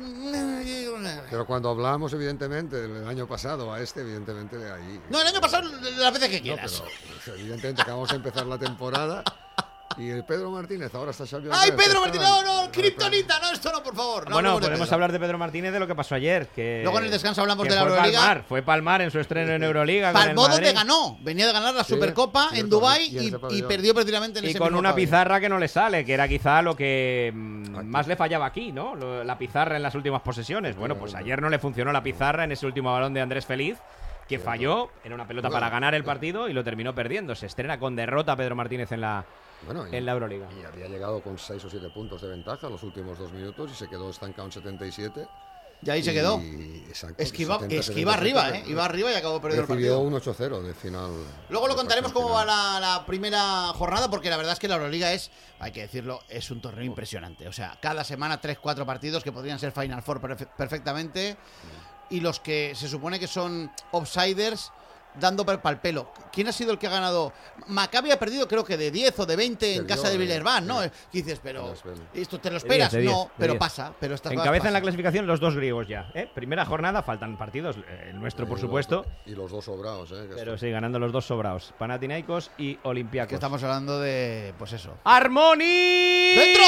Pero cuando hablamos, evidentemente, del año pasado a este, evidentemente, de ahí... No, el año pasado las veces que quieras. No, pero, evidentemente, acabamos de empezar la temporada... Y el Pedro Martínez ahora está saliendo. ¡Ay, Pedro Martínez! ¡No, no! ¡Kriptonita! No, esto no, por favor. No, bueno, no, podemos de hablar de Pedro Martínez de lo que pasó ayer. Que, Luego en el descanso hablamos de la fue Euroliga. Palmar, fue Palmar en su estreno en Euroliga. Palmó donde ganó. Venía de ganar la Sí, Supercopa en cierto, Dubái y en y, ese y pabellón. perdió prácticamente en Y ese con mismo una pabellón. pizarra que no le sale, que era quizá lo que mm, más le fallaba aquí, ¿no? Lo- La pizarra en las últimas posesiones. Bueno, pues ayer no le funcionó la pizarra en ese último balón de Andrés Feliz, que falló, era una pelota Bueno, para ganar el partido y lo terminó perdiendo. Se estrena con derrota Pedro Martínez en la, Bueno, y, en la Euroliga. y había llegado con seis o siete puntos de ventaja en los últimos dos minutos y se quedó estancado en setenta y siete. Y ahí se quedó. Exacto, Es que iba, setenta, es que iba setenta y siete, arriba, ¿eh? Iba arriba y acabó perdiendo el Recibió partido. un ocho cero de final. Luego lo de contaremos partido cómo va final. la, la primera jornada, porque la verdad es que la Euroliga es, hay que decirlo, es un torneo impresionante. O sea, cada semana tres, cuatro partidos que podrían ser Final Four perfe- perfectamente. Y los que se supone que son outsiders dando para el pelo. ¿Quién ha sido el que ha ganado? Maccabi ha perdido creo que de diez o de veinte en Perdió, casa de eh, Villerban, ¿no? sí. Y dices, pero Las Vegas. ¿esto te lo De diez, esperas? de diez, No, de pero diez. pasa. Pero estas cosas Encabezan la pasan. clasificación los dos griegos ya. ¿eh? Primera jornada, faltan partidos, eh, el nuestro por Y supuesto, los- Y los dos sobrados, ¿eh? Que pero están- sí, ganando los dos sobraos, Panathinaikos y Olympiacos. Que estamos hablando de, pues eso. ¡Armoni! ¡Dentro!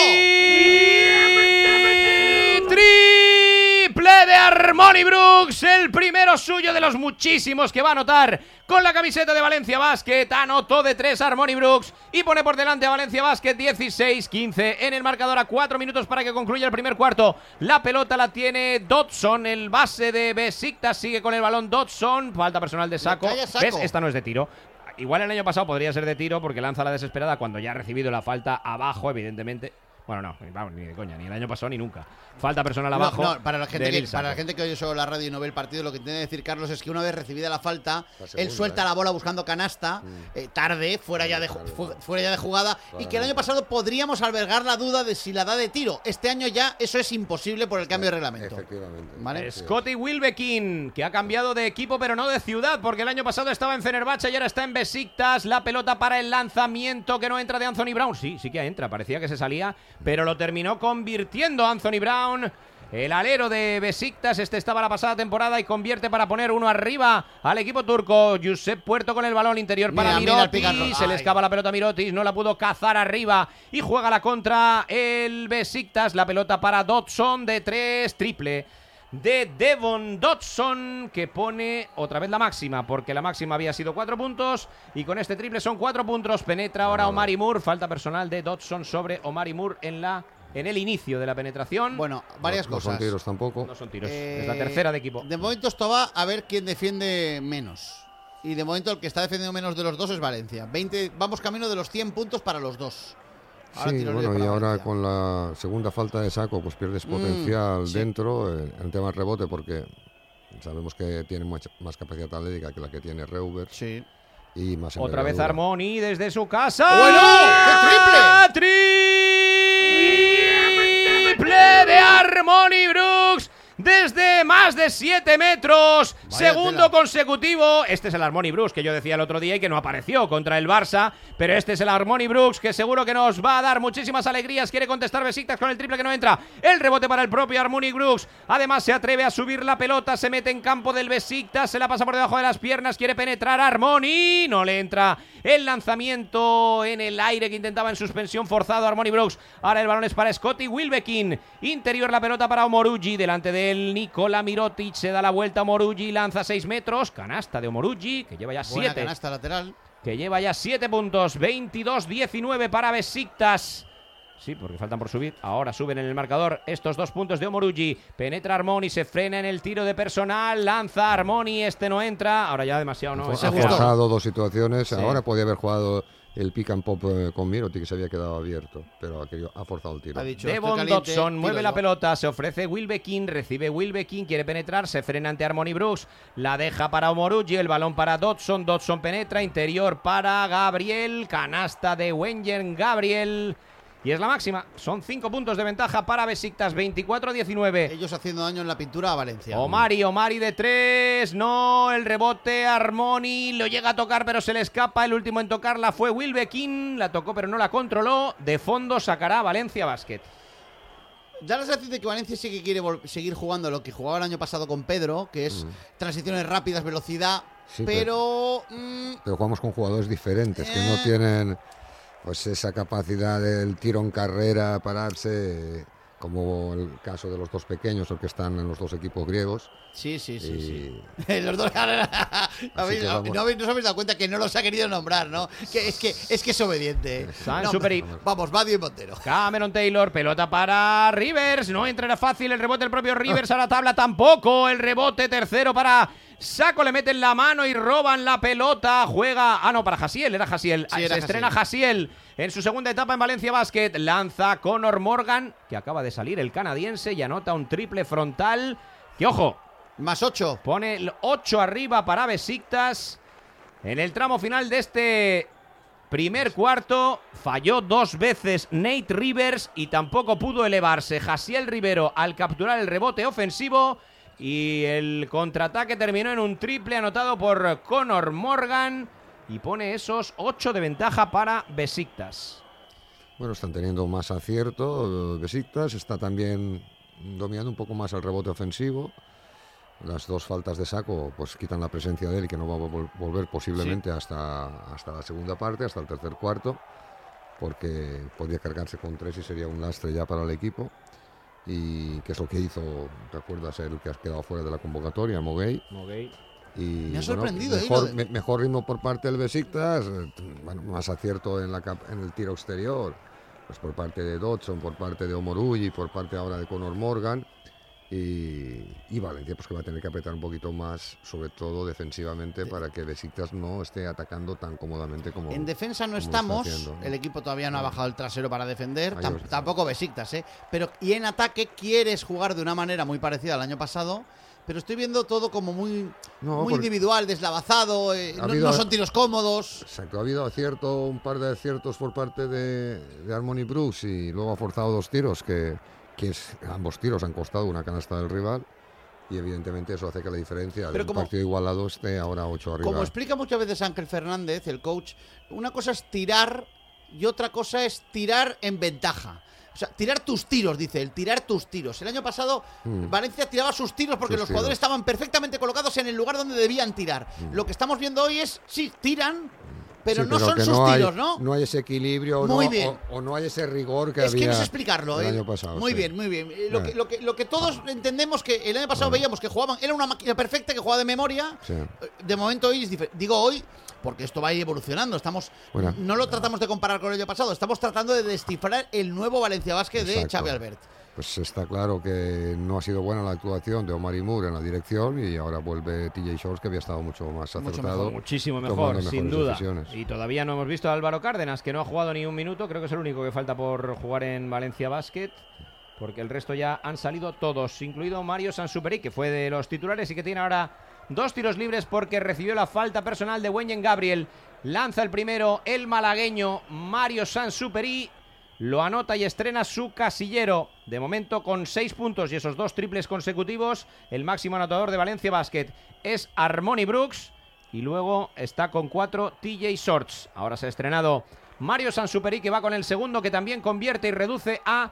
Triple de Armoni Brooks, el primero suyo de los muchísimos que va a anotar con la camiseta de Valencia Basket. Anotó de tres Armoni Brooks y pone por delante a Valencia Basket dieciséis quince en el marcador a cuatro minutos para que concluya el primer cuarto. La pelota la tiene Dodson, el base de Besiktas, sigue con el balón Dodson, falta personal de Saco. calla Sacco. ¿Ves? Esta no es de tiro. Igual el año pasado podría ser de tiro porque lanza la desesperada cuando ya ha recibido la falta abajo, evidentemente. Bueno, no, vamos, ni de coña, ni el año pasado ni nunca. Falta personal No, abajo. no, para la gente de que Lil para la Sacco. gente que oye solo la radio y no ve el partido, lo que tiene que decir Carlos es que una vez recibida la falta, La él segunda, suelta ¿eh? la bola buscando canasta, eh, tarde, fuera ya de ju- fu- fuera ya de jugada, y que el año pasado podríamos albergar la duda de si la da de tiro. Este año ya eso es imposible por el cambio de reglamento. Efectivamente. ¿Vale? Sí. Scotty Wilbekin, que ha cambiado de equipo pero no de ciudad, porque el año pasado estaba en Fenerbahce y ahora está en Besiktas. La pelota para el lanzamiento que no entra de Anthony Brown. Sí, sí que entra, parecía que se salía, pero lo terminó convirtiendo Anthony Brown. El alero de Besiktas, este estaba la pasada temporada y convierte para poner uno arriba al equipo turco. Josep Puerto con el balón interior para Mira, mira el pick and Mirotic. roll. Se le Ay. escapa la pelota a Mirotic, no la pudo cazar arriba y juega la contra el Besiktas. La pelota para Dodson de tres, triple de Devon Dodson, que pone otra vez la máxima, porque la máxima había sido cuatro puntos y con este triple son cuatro puntos. Penetra ahora Omari Moore, falta personal de Dodson sobre Omari Moore en la en el inicio de la penetración. Bueno, varias No cosas. son tiros tampoco. No son tiros, Eh, es la tercera de equipo. De momento esto va a ver quién defiende menos. Y de momento el que está defendiendo menos de los dos es Valencia. veinte, vamos camino de los cien puntos para los dos. Ahora Sí, tiro libre bueno, y para ahora Valencia. con la segunda falta de Saco, pues pierdes potencial Mm, sí. dentro, eh, en tema de rebote, porque sabemos que tiene mucha, más capacidad atlética que la que tiene Reuber. Sí. Y más Otra vez envergadura. Armoni desde su casa. ¡Bueno! ¡Qué ¡Triple de Armoni Brooks! Desde más de siete metros, Vaya segundo tela. consecutivo. Este es el Armoni Brooks que yo decía el otro día y que no apareció contra el Barça, pero este es el Armoni Brooks que seguro que nos va a dar muchísimas alegrías. Quiere contestar Besiktas con el triple que no entra. El rebote para el propio Armoni Brooks. Además se atreve a subir la pelota, se mete en campo del Besiktas, se la pasa por debajo de las piernas, quiere penetrar Armoni, no le entra. El lanzamiento en el aire que intentaba en suspensión forzado Armoni Brooks. Ahora el balón es para Scotty Wilbekin. Interior la pelota para Omorugi delante de él. Nikola Mirotic se da la vuelta a Omorugi, lanza seis metros. Canasta de Omorugi que lleva ya Buena siete. canasta lateral. Que lleva ya siete puntos. veintidós diecinueve para Besiktas. Sí, porque faltan por subir. Ahora suben en el marcador estos dos puntos de Omorugi. Penetra Armoni, se frena en el tiro de personal. Lanza Armoni, este no entra. Ahora ya demasiado, ¿no? Ha Esa- forzado dos situaciones. Sí. Ahora podía haber jugado el pick and pop eh, con Mirotic, que se había quedado abierto, pero aquello ha forzado el tiro. Ha dicho, Devon estoy caliente, Dodson tiro mueve la yo. pelota, se ofrece Wilbekin, recibe Wilbekin, quiere penetrar, se frena ante Armoni Brooks, la deja para Omorugi, el balón para Dodson, Dodson penetra, interior para Gabriel, canasta de Wengen Gabriel. Y es la máxima, son cinco puntos de ventaja para Besiktas, veinticuatro diecinueve. Ellos haciendo daño en la pintura a Valencia. Omari, Omari de tres, no, el rebote, Armoni, lo llega a tocar pero se le escapa, el último en tocarla fue Wilbekin, la tocó pero no la controló, de fondo sacará Valencia Basket. Da la sensación de que Valencia sí que quiere vol- seguir jugando lo que jugaba el año pasado con Pedro, que es Mm. transiciones rápidas, velocidad, Sí, pero... mm, Pero jugamos con jugadores diferentes, que Eh. no tienen... pues esa capacidad del tiro en carrera, pararse, como el caso de los dos pequeños, los que están en los dos equipos griegos. Sí, sí, sí. Y... sí. Los dos. no, habéis, no, no, habéis, no os habéis dado cuenta que no los ha querido nombrar, ¿no? Que es que es que es obediente. No, vamos, Badio y Montero. Cameron Taylor, pelota para Rivers. No entra, era fácil. El rebote del propio Rivers a la tabla tampoco. El rebote tercero para Saco, le meten la mano y roban la pelota. Juega. Ah, no, para Jasiel, era Jasiel. Sí, era Se estrena Jasiel. Jasiel en su segunda etapa en Valencia Basket. Lanza Conor Morgan, que acaba de salir el canadiense, y anota un triple frontal. Que ojo. Más ocho. Pone el ocho arriba para Besiktas. En el tramo final de este primer cuarto falló dos veces Nate Rivers y tampoco pudo elevarse Jasiel Rivero al capturar el rebote ofensivo. Y el contraataque terminó en un triple anotado por Conor Morgan y pone esos ocho de ventaja para Besiktas. Bueno, están teniendo más acierto. Besiktas está también dominando un poco más el rebote ofensivo. Las dos faltas de Saco pues quitan la presencia de él, que no va a vol- volver posiblemente sí. hasta, hasta la segunda parte, hasta el tercer cuarto, porque podría cargarse con tres y sería un lastre ya para el equipo. Y que es lo que hizo, ¿te acuerdas? El que has quedado fuera de la convocatoria, Mogay. Mogay. Y, me ha sorprendido. Bueno, mejor, ¿eh? me, mejor ritmo por parte del Besiktas, bueno, más acierto en, la, en el tiro exterior, pues por parte de Dodson, por parte de Omoruyi, por parte ahora de Conor Morgan. Y, y Valencia pues que va a tener que apretar un poquito más, sobre todo defensivamente, para que Besiktas no esté atacando tan cómodamente como en defensa no estamos, haciendo, ¿no? El equipo todavía no, no ha bajado el trasero para defender, tam- tampoco Besiktas, ¿eh? Pero y en ataque quieres jugar de una manera muy parecida al año pasado, pero estoy viendo todo como muy, no, muy individual, deslavazado, eh, no, habido, no son tiros cómodos. Exacto, ha habido acierto, un par de aciertos por parte de, de Harmony Brooks y luego ha forzado dos tiros que que es, ambos tiros han costado una canasta del rival y evidentemente eso hace que la diferencia de un partido igualado esté ahora ocho arriba. Como explica muchas veces Ángel Fernández, el coach, una cosa es tirar y otra cosa es tirar en ventaja. O sea, tirar tus tiros, dice él, tirar tus tiros. El año pasado mm. Valencia tiraba sus tiros porque sus los tiros. jugadores estaban perfectamente colocados en el lugar donde debían tirar. Mm. Lo que estamos viendo hoy es, sí, tiran... Pero sí, no pero son sus no tiros, hay, ¿no? No hay ese equilibrio muy no, bien. O, o no hay ese rigor que es había que no sé explicarlo, el ¿eh? año pasado. Muy sí. bien, muy bien. Lo, que, lo, que, lo que todos entendemos que el año pasado bueno. veíamos que jugaban, era una máquina perfecta que jugaba de memoria. Sí. De momento hoy es diferente. Digo hoy porque esto va a ir evolucionando. Estamos, bueno. No lo tratamos de comparar con el año pasado, estamos tratando de descifrar el nuevo Valencia Basket de Xavi Albert. Pues está claro que no ha sido buena la actuación de Omar Moore en la dirección y ahora vuelve T J Shorts, que había estado mucho más acertado. Mucho mejor, muchísimo mejor, sin duda. Decisiones. Y todavía no hemos visto a Álvaro Cárdenas, que no ha jugado ni un minuto. Creo que es el único que falta por jugar en Valencia Basket, porque el resto ya han salido todos, incluido Mario Sansuperi, que fue de los titulares y que tiene ahora dos tiros libres porque recibió la falta personal de Wenyen Gabriel. Lanza el primero el malagueño Mario Sansuperi. Lo anota y estrena su casillero. De momento con seis puntos y esos dos triples consecutivos. El máximo anotador de Valencia Basket es Harmony Brooks. Y luego está con cuatro T J Shorts. Ahora se ha estrenado Mario Sansuperi, que va con el segundo, que también convierte y reduce a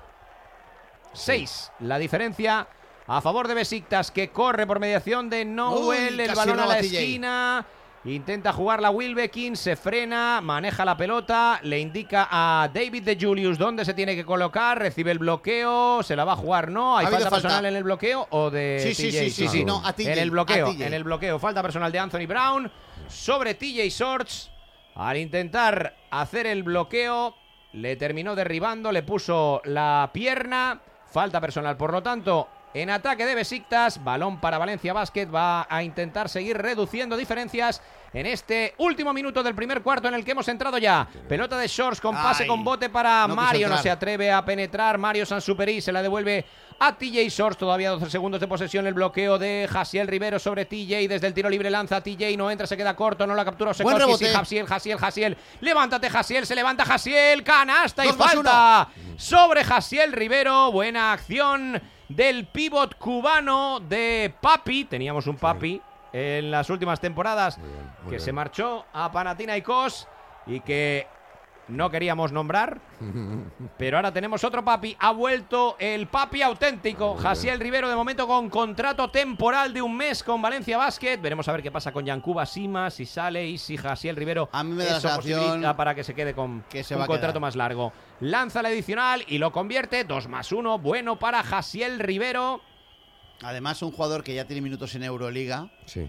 seis. La diferencia a favor de Besiktas, que corre por mediación de Nowell. El balón a la esquina. Intenta jugar la Wilbekin, se frena, maneja la pelota, le indica a David de Julius dónde se tiene que colocar, recibe el bloqueo, se la va a jugar, ¿no? ¿Hay falta, falta personal en el bloqueo o de sí, sí, T J? Sí, sí, sí, no, a T J. En el bloqueo, a T J. en el bloqueo, falta personal de Anthony Brown sobre T J Shorts. Al intentar hacer el bloqueo, le terminó derribando, le puso la pierna, falta personal, por lo tanto... En ataque de Besiktas, balón para Valencia Basket, va a intentar seguir reduciendo diferencias en este último minuto del primer cuarto en el que hemos entrado ya. Pelota de Shorts con pase Ay, con bote para no Mario, no se atreve a penetrar. Mario Sansuperi se la devuelve a T J Shorts, todavía doce segundos de posesión, el bloqueo de Jasiel Rivero sobre T J, desde el tiro libre lanza T J, no entra, se queda corto, no la captura Osekoski, sí, Jasiel, Jasiel, Jasiel, levántate Jasiel, se levanta Jasiel, canasta y falta sobre Jasiel Rivero, buena acción del pívot cubano de Papi. Teníamos un Papi sí. en las últimas temporadas muy bien, muy que bien. se marchó a Panathinaikos y que no queríamos nombrar, pero ahora tenemos otro papi. Ha vuelto el papi auténtico, Jaciel Rivero, de momento con contrato temporal de un mes con Valencia Basket. Veremos a ver qué pasa con Yankuba Sima, si sale y si Jaciel Rivero a mí me da la eso sensación posibilita para que se quede con que se un va a contrato quedar. más largo. Lanza el adicional y lo convierte, dos más uno, bueno para Jaciel Rivero. Además, un jugador que ya tiene minutos en Euroliga. Sí.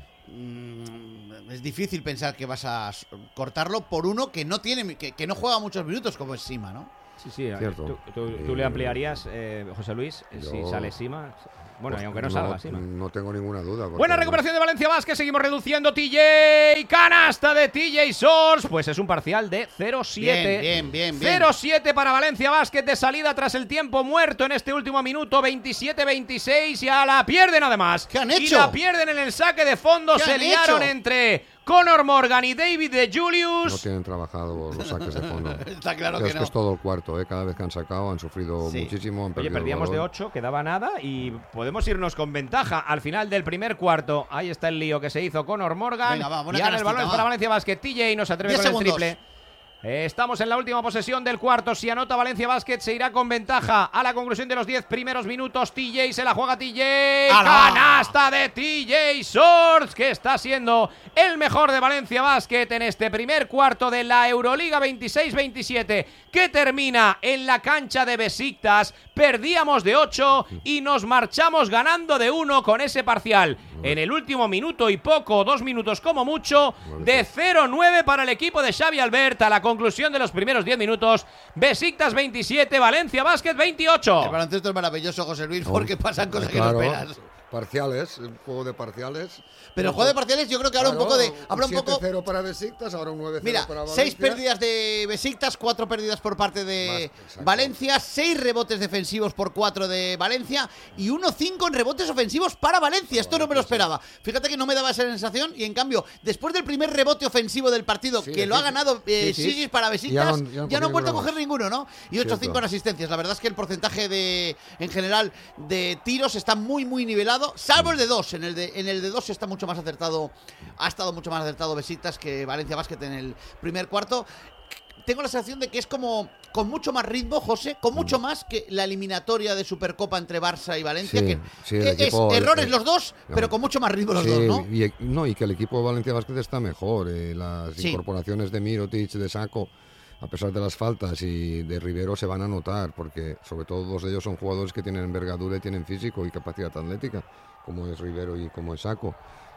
Mmm, es difícil pensar que vas a cortarlo por uno que no tiene, que, que no juega muchos minutos como es Sima, ¿no? Sí, sí. Cierto. Tú, tú, tú Eh, le ampliarías, eh, José Luis, yo- si sale Sima. Bueno, Pues y aunque no, salga Sima. No tengo ninguna duda. porque- Buena recuperación de Valencia Basket, seguimos reduciendo. T J, canasta de T J Source, pues es un parcial de cero siete. Bien, bien, bien, bien. cero siete para Valencia Basket de salida tras el tiempo muerto en este último minuto, veintisiete veintiséis, y a la pierden además. ¿Qué han Y hecho? la pierden en el saque de fondo, ¿Qué se han liaron hecho? entre Conor Morgan y David de No Julius. tienen trabajado los saques de fondo. Está claro Pero que es no. que es todo el cuarto, ¿eh? Cada vez que han sacado han sufrido Sí. muchísimo. Han Oye, perdido el perdíamos de balón. ocho, quedaba nada y podemos irnos con ventaja al final del primer cuarto. Ahí está el lío que se hizo Conor Morgan. Venga, va, buena y ahora el canastita, balón es va. para Valencia Basket. T J no se atreve diez con segundos. el triple. Eh, Estamos en la última posesión del cuarto. Si anota Valencia Basket, se irá con ventaja a la conclusión de los diez primeros minutos. T J se la juega T J. ¡Hala! Canasta de T J Source, que está siendo el mejor de Valencia Basket en este primer cuarto de la Euroliga veintiséis veintisiete, que termina en la cancha de Besiktas. Perdíamos de ocho y nos marchamos ganando de uno con ese parcial. En el último minuto y poco, dos minutos como mucho, de cero nueve para el equipo de Xavi Albert a la conclusión de los primeros diez minutos. Besiktas veintisiete, Valencia Basket veintiocho. El baloncesto es maravilloso, José Luis, porque pasan cosas Claro, que no esperas. Parciales, un juego de parciales. Pero el juego de parciales yo creo que ahora un Claro, poco de... Habrá un siete poco... cero para Besiktas, ahora un nueve cero Mira, para Valencia. seis pérdidas de Besiktas, cuatro pérdidas por parte de Más, exacto. Valencia, seis rebotes defensivos por cuatro de Valencia y uno cinco en rebotes ofensivos para Valencia. Esto no me lo esperaba. Fíjate que no me daba esa sensación y en cambio, después del primer rebote ofensivo del partido, Sí, que lo sí, ha ganado eh, sí, sí. Sigis para Ya Besiktas, no han- ya no han ya no han vuelto a cogido coger ninguno, ¿no? Y ocho cinco Cierto. en asistencias. La verdad es que el porcentaje de, en general, de tiros está muy, muy nivelado, salvo el de dos. En el de, en el de dos está mucho más acertado, ha estado mucho más acertado Besiktas que Valencia Basket en el primer cuarto. Tengo la sensación de que es como con mucho más ritmo, José, con mucho más que la eliminatoria de Supercopa entre Barça y Valencia, Sí, que, sí, el que equipo- es errores el- los dos, no. pero con mucho más ritmo los Sí, dos, ¿no? Y, no, y que el equipo de Valencia Basket está mejor. eh, las Sí. incorporaciones de Mirotic, de Sacco, a pesar de las faltas, y de Rivero se van a notar, porque sobre todo dos de ellos son jugadores que tienen envergadura y tienen físico y capacidad atlética, como es Rivero y como es Sacco.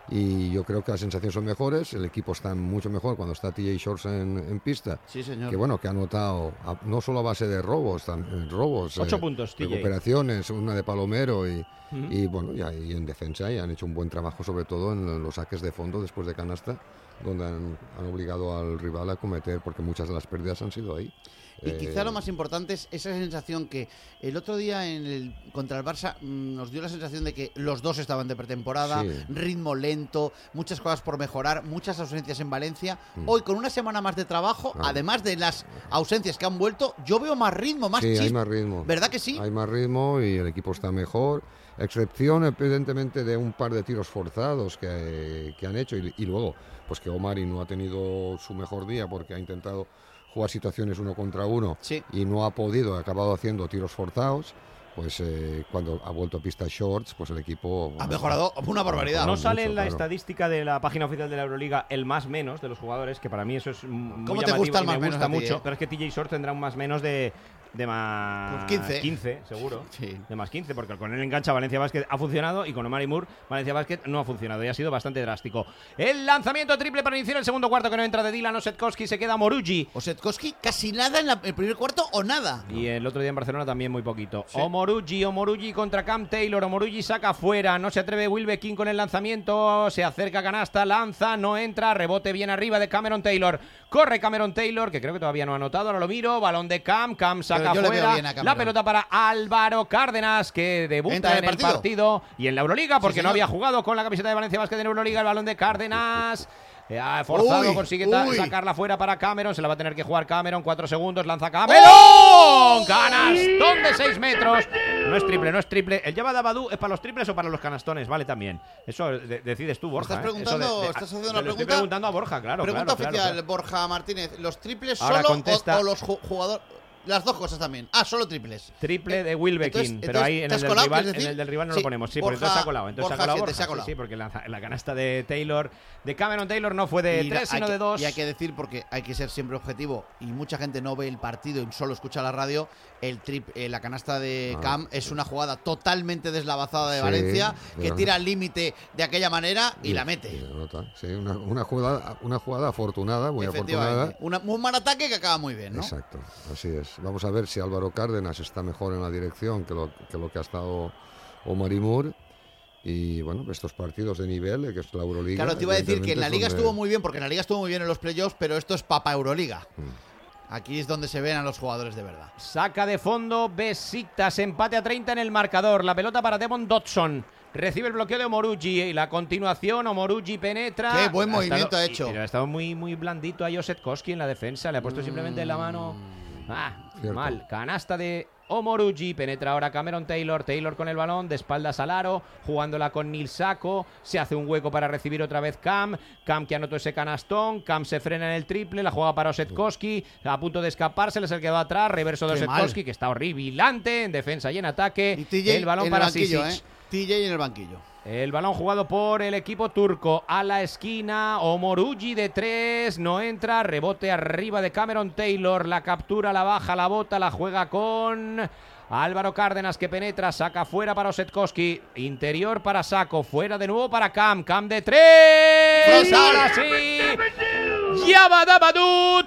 Y yo creo que las sensaciones son mejores, el equipo está mucho mejor cuando está T J Shorts en, en pista. Sí, señor. Que bueno, que ha anotado a- no solo a base de robos, tam- robos, Ocho puntos, T J. recuperaciones, una de Palomero y, Ujú. y bueno, y, ahí en defensa y han hecho un buen trabajo, sobre todo en los saques de fondo después de canasta, donde han, han obligado al rival a cometer, porque muchas de las pérdidas han sido ahí. Y quizá Eh, lo más importante es esa sensación que el otro día en el contra el Barça mm, nos dio la sensación de que los dos estaban de pretemporada, Sí. ritmo lento, muchas cosas por mejorar, muchas ausencias en Valencia. Mm. Hoy con una semana más de trabajo, Claro. además de las ausencias que han vuelto, yo veo más ritmo, más sí, hay chispa. más ritmo. ¿Verdad que sí? Hay más ritmo y el equipo está mejor. Excepción, evidentemente, de un par de tiros forzados que, que han hecho. Y, y luego, pues que Omari no ha tenido su mejor día porque ha intentado jugar situaciones uno contra uno Sí. y no ha podido, ha acabado haciendo tiros forzados. Pues eh, cuando ha vuelto a pista Shorts, pues el equipo Ha mejorado una barbaridad. No mucho, sale en la claro. estadística de la página oficial de la Euroliga el más menos de los jugadores, que para mí eso es mm, muy ¿Cómo te llamativo gusta el y más me menos gusta a ti, mucho, eh? pero es que T J Short tendrá un más menos de, de más Pues quince. seguro. Sí. De más quince, porque con él engancha Valencia Basket ha funcionado y con Omar Moore Valencia Basket no ha funcionado y ha sido bastante drástico. El lanzamiento triple para iniciar el segundo cuarto, que no entra de Dylan Osetkowski, se queda Morugi. Osetkowski casi nada en la- el primer cuarto o nada. Y el otro día en Barcelona también muy poquito. Sí. Omorugi, Omorugi contra Cam Taylor. Omorugi saca fuera. No se atreve Wilbekin con el lanzamiento. Se acerca canasta, lanza, no entra. Rebote bien arriba de Cameron Taylor. Corre Cameron Taylor, que creo que todavía no ha anotado. Ahora lo miro. Balón de Cam. Cam saca yo le veo fuera. bien a Cameron. La pelota para Álvaro Cárdenas, que debuta Entra en en el el partido. partido. y en la Euroliga, porque Sí, no señor. había jugado con la camiseta de Valencia Basket en Euroliga. El balón de Cárdenas. Eh, ha forzado, Uy, consigue ta- uy. sacarla fuera para Cameron. Se la va a tener que jugar Cameron. Cuatro segundos, lanza Cameron. Canastón de seis metros. No es triple, no es triple. El Jabba Dabadú es para los triples o para los canastones, vale también. Eso de- decides tú, Borja. ¿Estás ¿eh? preguntando, Eso de- de- estás haciendo se una lo estoy pregunta? preguntando a Borja, claro. Pregunta claro, oficial, claro, claro. Borja Martínez. ¿Los triples Ahora solo contesta. o, o los ju- jugadores? Las dos cosas también. Ah, solo triples. Triple de Wilbekin, Entonces- pero ahí en entonces, el, ¿te del has colado, rival, quieres decir? en el del rival no Sí, lo ponemos. Sí, Borja- porque entonces se ha colado. Entonces Borja se ha colado siete, Borja. se ha Sí, colado. sí, porque la, la canasta de Taylor, de Cameron Taylor no fue de Y tres, hay sino que- de dos. Y hay que decir, porque hay que ser siempre objetivo, y mucha gente no ve el partido y solo escucha la radio, el trip, eh, la canasta de Ah, Cam es una jugada totalmente deslavazada de Sí, Valencia, que pero- tira al límite de aquella manera y, la mete. y la nota. Sí, una, una jugada, una jugada afortunada, muy Efectivamente. afortunada. Una- un mal ataque que acaba muy bien, ¿no? Exacto, así es. Vamos a ver si Álvaro Cárdenas está mejor en la dirección que lo que, lo que ha estado Omar Moore. Y bueno, estos partidos de nivel, eh, que es la Euroliga. Claro, te iba a decir que en la evidentemente Liga es donde- estuvo muy bien, porque en la Liga estuvo muy bien en los playoffs, pero esto es Papa Euroliga. Mm. Aquí es donde se ven a los jugadores de verdad. Saca de fondo Besiktas, empate a treinta en el marcador. La pelota para Devon Dodson. Recibe el bloqueo de Omorugi y la continuación, Omorugi penetra. Qué buen Ha movimiento estado- ha hecho. y- pero ha estado muy, muy blandito a Josetkowski en la defensa. Le ha puesto simplemente la mano. Ah, Cierto. mal. Canasta de Omorugi. Penetra ahora Cameron Taylor. Taylor con el balón, de espaldas al aro, jugándola con Nil Sacco. Se hace un hueco para recibir otra vez Cam. Cam que anotó ese canastón. Cam se frena en el triple. La juega para Osetkowski. A punto de escaparse, les ha quedado atrás. Reverso de Qué Osetkowski, mal. que está horripilante en defensa y en ataque. Y T J el balón en para el banquillo, Sisic. ¿eh? T J en el banquillo. El balón jugado por el equipo turco a la esquina. Omorugi de tres, no entra. Rebote arriba de Cameron Taylor. La captura, la baja, la bota, la juega con Álvaro Cárdenas, que penetra, saca fuera para Osetkowski. Interior para Sacco, fuera de nuevo para Cam. Cam de tres. Frontal. Ahora sí. Yabadabadú,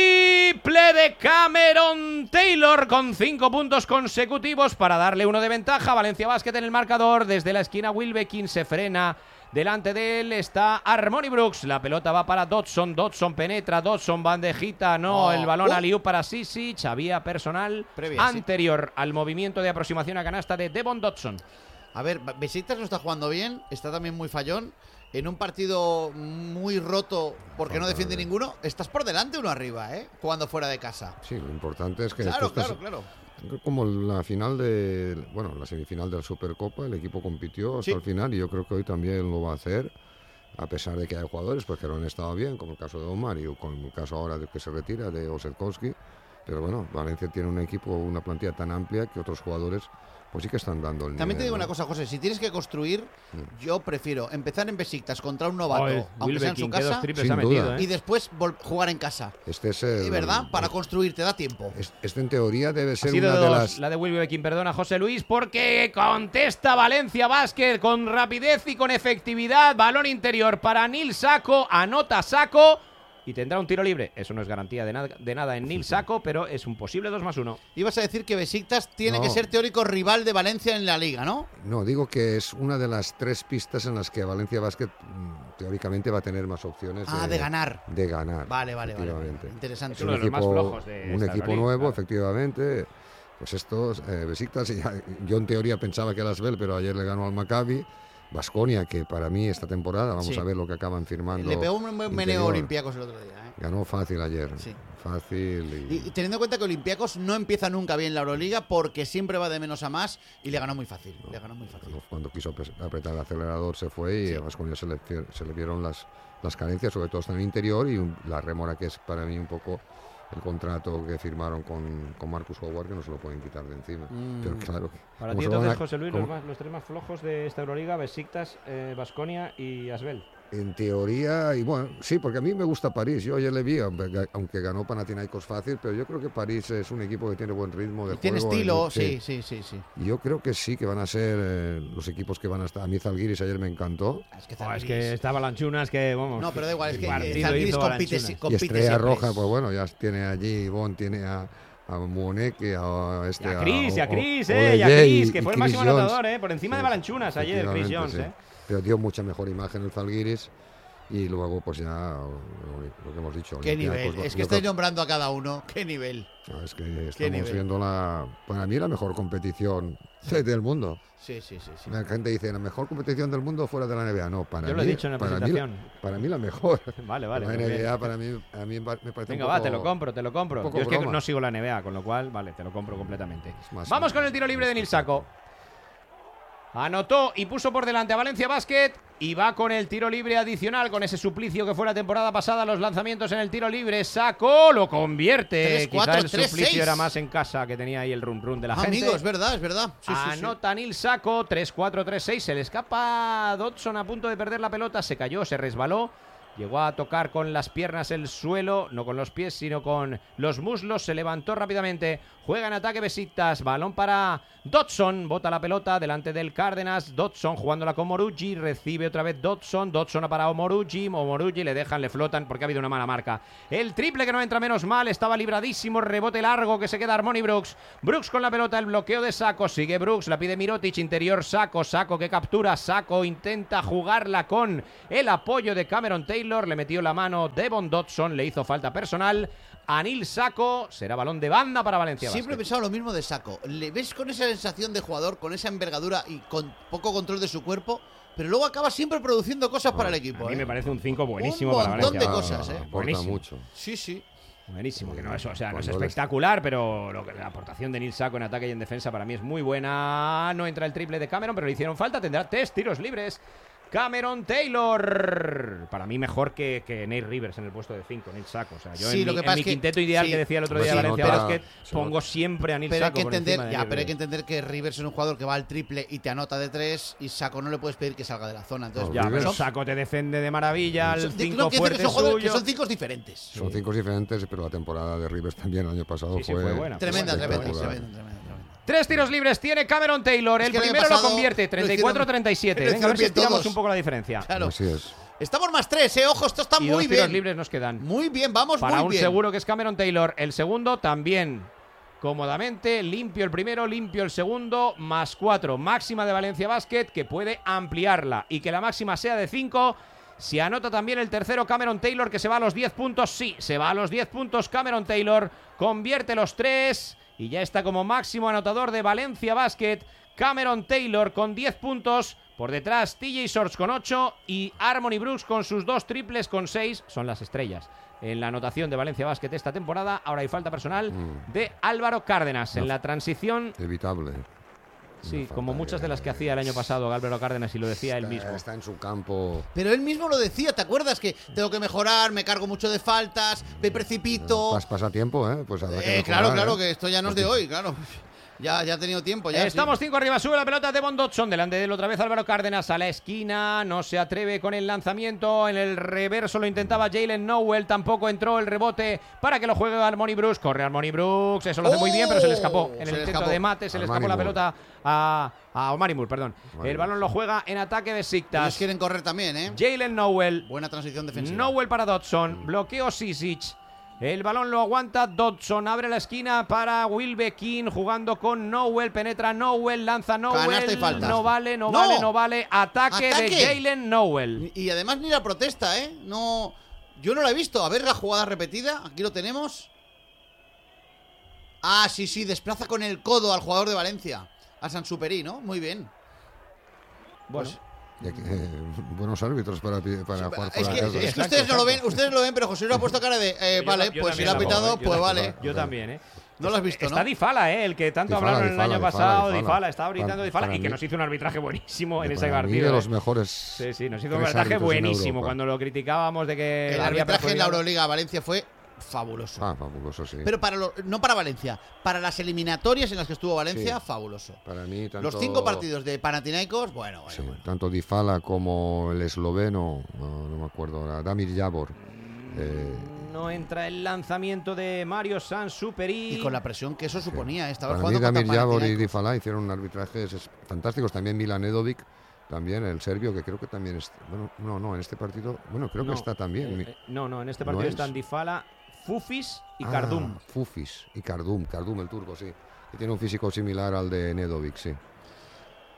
triple de Cameron Taylor con cinco puntos consecutivos para darle uno de ventaja. Valencia Basket en el marcador. Desde la esquina Wilbekin se frena. Delante de él está Armoni Brooks. La pelota va para Dodson. Dodson penetra. Dodson bandejita. No, Oh. el balón Uh. aliú para Sisic. Había personal Previa, sí. anterior al movimiento de aproximación a canasta de Devon Dodson. A ver, Besiktas no está jugando bien, está también muy fallón. En un partido muy roto porque no defiende ninguno, estás por delante uno arriba, ¿eh? Jugando fuera de casa. Sí, lo importante es que Claro, esto estás- claro, claro. como la final de, bueno, la semifinal de la Supercopa, el equipo compitió hasta Sí. el final y yo creo que hoy también lo va a hacer, a pesar de que hay jugadores pues, que no han estado bien, como el caso de Omar y con el caso ahora de que se retira de Osetkowski. Pero bueno, Valencia tiene un equipo, una plantilla tan amplia que otros jugadores pues sí que están dando el También te nivel, digo ¿no? una cosa, José, si tienes que construir, Mm. yo prefiero empezar en Besiktas contra un novato, Joder, aunque sea en su Wilbekin, qué dos casa, triples Sin ha metido, duda. ¿eh? y después vol- jugar en casa. Este es el, ¿Y verdad? Para el- construir, te da tiempo. es- este en teoría debe Ha ser sido una de dos, las... la de Wilbekin, perdona José Luis, porque contesta Valencia Basket con rapidez y con efectividad. Balón interior para Nil Sacco, anota Sacco y tendrá un tiro libre. Eso no es garantía de, nada de nada en Nil Sacco, pero es un posible dos más uno. Ibas a decir que Besiktas tiene No. que ser teórico rival de Valencia en la Liga, ¿no? No, digo que es una de las tres pistas en las que Valencia Basket mm, teóricamente va a tener más opciones Ah, de ganar. De ganar. Vale, vale, vale. efectivamente. Interesante. Es uno de los más flojos de un esta equipo Euroliga, nuevo, claro. efectivamente. Pues estos, eh, Besiktas, ya- yo en teoría pensaba que era Asbel, pero ayer le ganó al Maccabi. Baskonia, que para mí esta temporada, vamos Sí. a ver lo que acaban firmando. Le pegó un buen meneo interior. Olympiacos el otro día, ¿eh? Ganó fácil ayer. Sí. Fácil. Y, Y, y teniendo en cuenta que Olympiacos no empieza nunca bien la Euroliga porque siempre va de menos a más y le ganó muy fácil. Le ganó muy fácil. cuando quiso apres- apretar el acelerador se fue y Sí. a Baskonia se le, fie- se le vieron las, las carencias, sobre todo en el interior, y un- la remora que es para mí un poco el contrato que firmaron con, con Marcus Howard, que no se lo pueden quitar de encima. Mm. Pero claro, Para ¿cómo ti se lo van entonces, a- José Luis, cómo- los, más- los tres más flojos de esta Euroliga, Besiktas, Baskonia y Asbel. En teoría, y bueno, sí, porque a mí me gusta París. Yo ayer le vi, aunque aunque ganó Panathinaikos fácil, pero yo creo que París es un equipo que tiene buen ritmo de Tiene juego. estilo, en- sí, sí, sí, sí. Y yo creo que sí, que van a ser eh, los equipos que van a estar. A mí Zalgiris ayer me encantó. Es que, Oh, es que está Balanchunas que, vamos... No, pero da igual, es qué que partido Zalgiris hizo compite, Balanchunas. sí, Y compite Estrella siempre. Roja, pues bueno, ya tiene allí, Ivonne tiene a, a Muoneke, a este... Y a Chris, y a o- Chris, o- eh, y a Oleye Chris, y- que y fue el Chris máximo Jones. anotador, eh, por encima de Sí, Balanchunas ayer, Chris efectivamente, Jones, sí. eh. Pero dio mucha mejor imagen el Zalgiris. Y luego, pues ya, lo, lo que hemos dicho. Qué nivel, Olympiacos, es que yo estáis creo- nombrando a cada uno, qué nivel. No, es que Qué estamos nivel. viendo la, para mí la mejor competición del mundo. Sí, sí, sí. sí. La gente dice, la mejor competición del mundo fuera de la N B A. No, para Yo mí, lo he dicho en la para, mí, presentación. para mí la mejor. Vale, vale. La muy N B A bien. para mí, a mí me parece Venga, un va, poco, te lo compro, te lo compro. un poco Yo es que broma. no sigo la N B A, con lo cual, vale, te lo compro completamente. más- Vamos con el tiro libre de Nil Sako. Anotó y puso por delante a Valencia Basket y va con el tiro libre adicional, con ese suplicio que fue la temporada pasada, los lanzamientos en el tiro libre. Sako lo convierte. tres cuatro, Quizá el tres suplicio seis. era más en casa, que tenía ahí el run run de la Ah, gente. amigo, es verdad, es verdad. Sí, sí, sí. Anota Nil Sako, tres cuatro, tres seis. Se le escapa a Dodson a punto de perder la pelota. Se cayó, se resbaló. Llegó a tocar con las piernas el suelo, no con los pies, sino con los muslos. Se levantó rápidamente. Juega en ataque Besiktas. Balón para Dodson. Bota la pelota delante del Cárdenas. Dodson jugándola con Morugi. Recibe otra vez Dodson. Dodson para Omorugi. Omorugi le dejan, le flotan porque ha habido una mala marca. El triple que no entra menos mal. Estaba libradísimo. Rebote largo que se queda Harmony Brooks. Brooks con la pelota. El bloqueo de Sako. Sigue Brooks. La pide Mirotic. Interior Sako. Sako que captura. Sako intenta jugarla con el apoyo de Cameron Taylor. Le metió la mano Devon Dodson. Le hizo falta personal a Nil Sako. Será balón de banda para Valencia Siempre he Basket. pensado lo mismo de Sako. Le ves con esa sensación de jugador, con esa envergadura y con poco control de su cuerpo, pero luego acaba siempre produciendo cosas para el equipo. A mí ¿eh? me parece un cinco buenísimo Un para montón Valencia. de cosas, ¿eh? Aporta Buenísimo. mucho. Sí, sí. Buenísimo, que no es, o sea, no es Cuando él espectacular, pero lo que- la aportación de Nil Sako en ataque y en defensa para mí es muy buena. No entra el triple de Cameron, pero le hicieron falta. Tendrá tres tiros libres. Cameron Taylor. Para mí mejor que, que Nate Rivers en el puesto de cinco, Nil Sako. O sea, yo Sí, en lo mi, que en pasa mi es que- quinteto ideal sí. que decía el otro Pues día se Valencia nota- Basket, se pongo nota. siempre a Nil Pero hay Sako que por entender, encima de ya, Nate pero hay que Rivers. entender que Rivers es un jugador que va al triple y te anota de tres, y Sako no le puedes pedir que salga de la zona. Entonces, No, Ya, Rivers- pero son, Sako te defiende de maravilla, el son- cinco no, quiero decir fuerte que son jugadores que suyo. son cinco diferentes. Son cinco diferentes, pero la temporada de Rivers también el año pasado Sí, sí, fue, fue buena. Tremenda, tremenda, espectacular. tremenda, tremenda, tremenda. Tres tiros libres tiene Cameron Taylor. Es El que el año primero lo pasado convierte, lo treinta y cuatro a treinta y siete. hicieron- Venga, a ver si lo hicieron bien estiramos todos. un poco la diferencia. Claro. Así es. Estamos más tres, eh. Ojo, esto está Y muy dos tiros bien. libres nos quedan. Muy bien, vamos Para muy un bien. seguro que es Cameron Taylor. El segundo también cómodamente. Limpio el primero, limpio el segundo. Más cuatro. Máxima de Valencia Basket, que puede ampliarla. Y que la máxima sea de cinco. Si anota también el tercero Cameron Taylor, que se va a los diez puntos. Sí, se va a los diez puntos Cameron Taylor. Convierte los tres. Y ya está como máximo anotador de Valencia Basket. Cameron Taylor con diez puntos. Por detrás T J Shorts con ocho y Harmony Brooks con sus dos triples con seis. Son las estrellas en la anotación de Valencia Basket esta temporada. Ahora hay falta personal Mm. de Álvaro Cárdenas en la transición. Evitable. Sí, Una como falta muchas que- de las que hacía el año pasado Álvaro Cárdenas, y lo decía él Está- mismo. Está en su campo. Pero él mismo lo decía, ¿te acuerdas? Que tengo que mejorar, me cargo mucho de faltas, me precipito. Pas, pasatiempo, ¿eh? Pues habrá que Eh, claro, mejorar, claro, ¿eh? que esto ya no es de hoy, claro. Ya, ya ha tenido tiempo. Ya, Estamos sí. cinco arriba, sube la pelota Devon Dodson, delante de él otra vez Álvaro Cárdenas a la esquina, no se atreve con el lanzamiento, en el reverso lo intentaba Jalen Nowell, tampoco entró el rebote para que lo juegue Harmony Brooks, corre Harmony Brooks, eso lo hace muy bien, pero se le escapó, en Se el le intento escapó. de mate se le Armani escapó la Moore. pelota a, a Omari Moore, perdón. Omari El balón Moore, lo sí. juega en ataque de Ellos Besiktas. quieren correr también, ¿eh? Jalen Nowell, Buena transición defensiva. Nowell para Dodson, bloqueo Sisic. El balón lo aguanta Dodson, abre la esquina para Wilbe King, jugando con Nowell, penetra Nowell, lanza Canasta y Nowell, falta. no vale, no, ¡No! vale, no vale, ataque, ¡Ataque! de Jalen Nowell. Y además ni la protesta, ¿eh? No, yo no la he visto. A ver la jugada repetida. Aquí lo tenemos. Ah, sí, sí, desplaza con el codo al jugador de Valencia. A Sansuperi, ¿no? Muy bien. Bueno, Pues- Y aquí, eh, buenos árbitros para, pi- para jugar Es fuera que, de es casa. que Exacto, ustedes no lo ven, exacto. ustedes lo ven, pero José Luis ha puesto cara de, eh, Yo vale, ta- yo pues si también lo ha tampoco, pitado, ¿eh? Yo pues tampoco, vale. Yo también, ¿eh? No lo has visto, Está ¿no? Difala, ¿eh? El que tanto Dybala, hablaron el Dybala, año Dybala, pasado. Dybala. Difala, estaba Para- gritando Difala para y que mí- nos hizo un arbitraje buenísimo en ese Para mí, partido. de ¿eh? los mejores. Sí, sí, nos hizo un tres arbitraje árbitros en buenísimo Europa. cuando lo criticábamos de que El había arbitraje en la perjudicado. Euroliga Valencia fue fabuloso. Ah, fabuloso, sí. Pero para lo- no para Valencia, para las eliminatorias en las que estuvo Valencia, Sí. fabuloso. Para mí, tanto, Los cinco partidos de Panathinaikos, bueno, bueno, sí, bueno. tanto Dybala como el esloveno, no, no me acuerdo ahora, Damir Javor. eh, No entra el lanzamiento de Mario Sansuperi. Y con la presión que eso suponía, ¿eh? Estaba para mí, jugando contra Damir Javor y Panathinaikos. Dybala hicieron arbitrajes es- fantásticos. También Milan Nedovic, también el serbio, que creo que también es. Bueno, no, no, en este partido. Bueno, creo No, que está también. eh, eh, no, no, en este ¿No partido es? están Difala, Fufis y Ah, Kardum. Fufis y Kardum, Kardum el turco, sí. Que tiene un físico similar al de Nedovic, sí.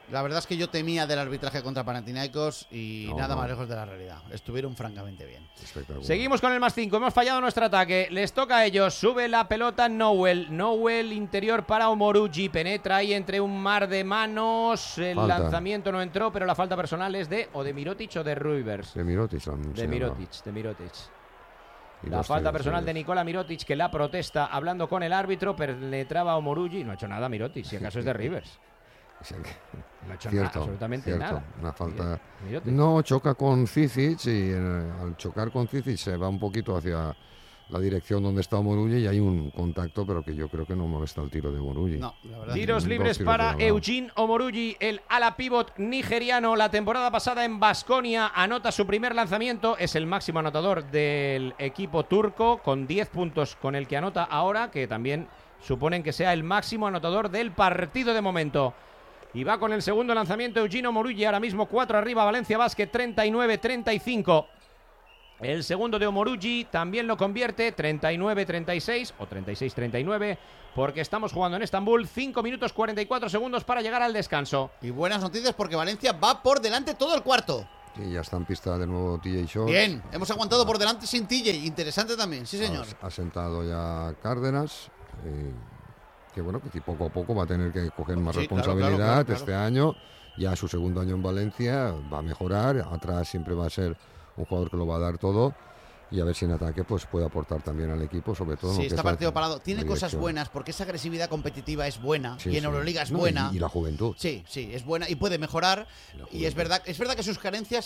La verdad es que yo temía del arbitraje contra Panathinaikos y No, nada no. más lejos de la realidad. Estuvieron francamente bien. Espectacular. Seguimos con el más cinco. Hemos fallado nuestro ataque. Les toca a ellos. Sube la pelota Nowell. Nowell interior para Omorugi. Penetra ahí entre un mar de manos. El Falta. lanzamiento no entró, pero la falta personal es de o de Mirotic o de Rivers. De Mirotic. De Mirotic, de Mirotic. Y La los falta tiros personal serios. de Nikola Mirotic, que la protesta hablando con el árbitro, penetraba a Omorugi. No ha hecho nada Mirotic, si acaso es de Rivers. No ha hecho nada, Cierto, absolutamente cierto. nada. Una falta. Mirotic. No, choca con Cicic y eh, al chocar con Cicic se va un poquito hacia la dirección donde está Omorugi y hay un contacto, pero que yo creo que no molesta el tiro de Omorugi. No, la verdad. Tiros Dos libres tiros para de lado. Eugene Omorugi, el ala pívot nigeriano. La temporada pasada en Baskonia anota su primer lanzamiento. Es el máximo anotador del equipo turco, con diez puntos con el que anota ahora, que también suponen que sea el máximo anotador del partido de momento. Y va con el segundo lanzamiento Eugene Omorugi, ahora mismo cuatro arriba, Valencia Basket treinta y nueve treinta y cinco. El segundo de Omorugi también lo convierte, treinta y nueve treinta y seis o treinta y seis treinta y nueve, porque estamos jugando en Estambul, cinco minutos cuarenta y cuatro segundos para llegar al descanso. Y buenas noticias porque Valencia va por delante todo el cuarto. Y ya está en pista de nuevo T J Short. Bien, hemos aguantado por delante sin T J. Interesante también, sí señor. Ha, ha sentado ya Cárdenas. eh, que bueno, que poco a poco va a tener que coger más Sí, claro, responsabilidad claro, claro, claro. este año. Ya su segundo año en Valencia va a mejorar. Atrás siempre va a ser un jugador que lo va a dar todo. Y a ver si en ataque pues puede aportar también al equipo, sobre todo en Sí, lo que está es la- partido parado. Tiene la cosas dirección. buenas porque esa agresividad competitiva es buena Sí, y en sí. Euroliga es No, buena. Y, y la juventud. Sí, sí, es buena y puede mejorar. Y es verdad, es verdad que sus carencias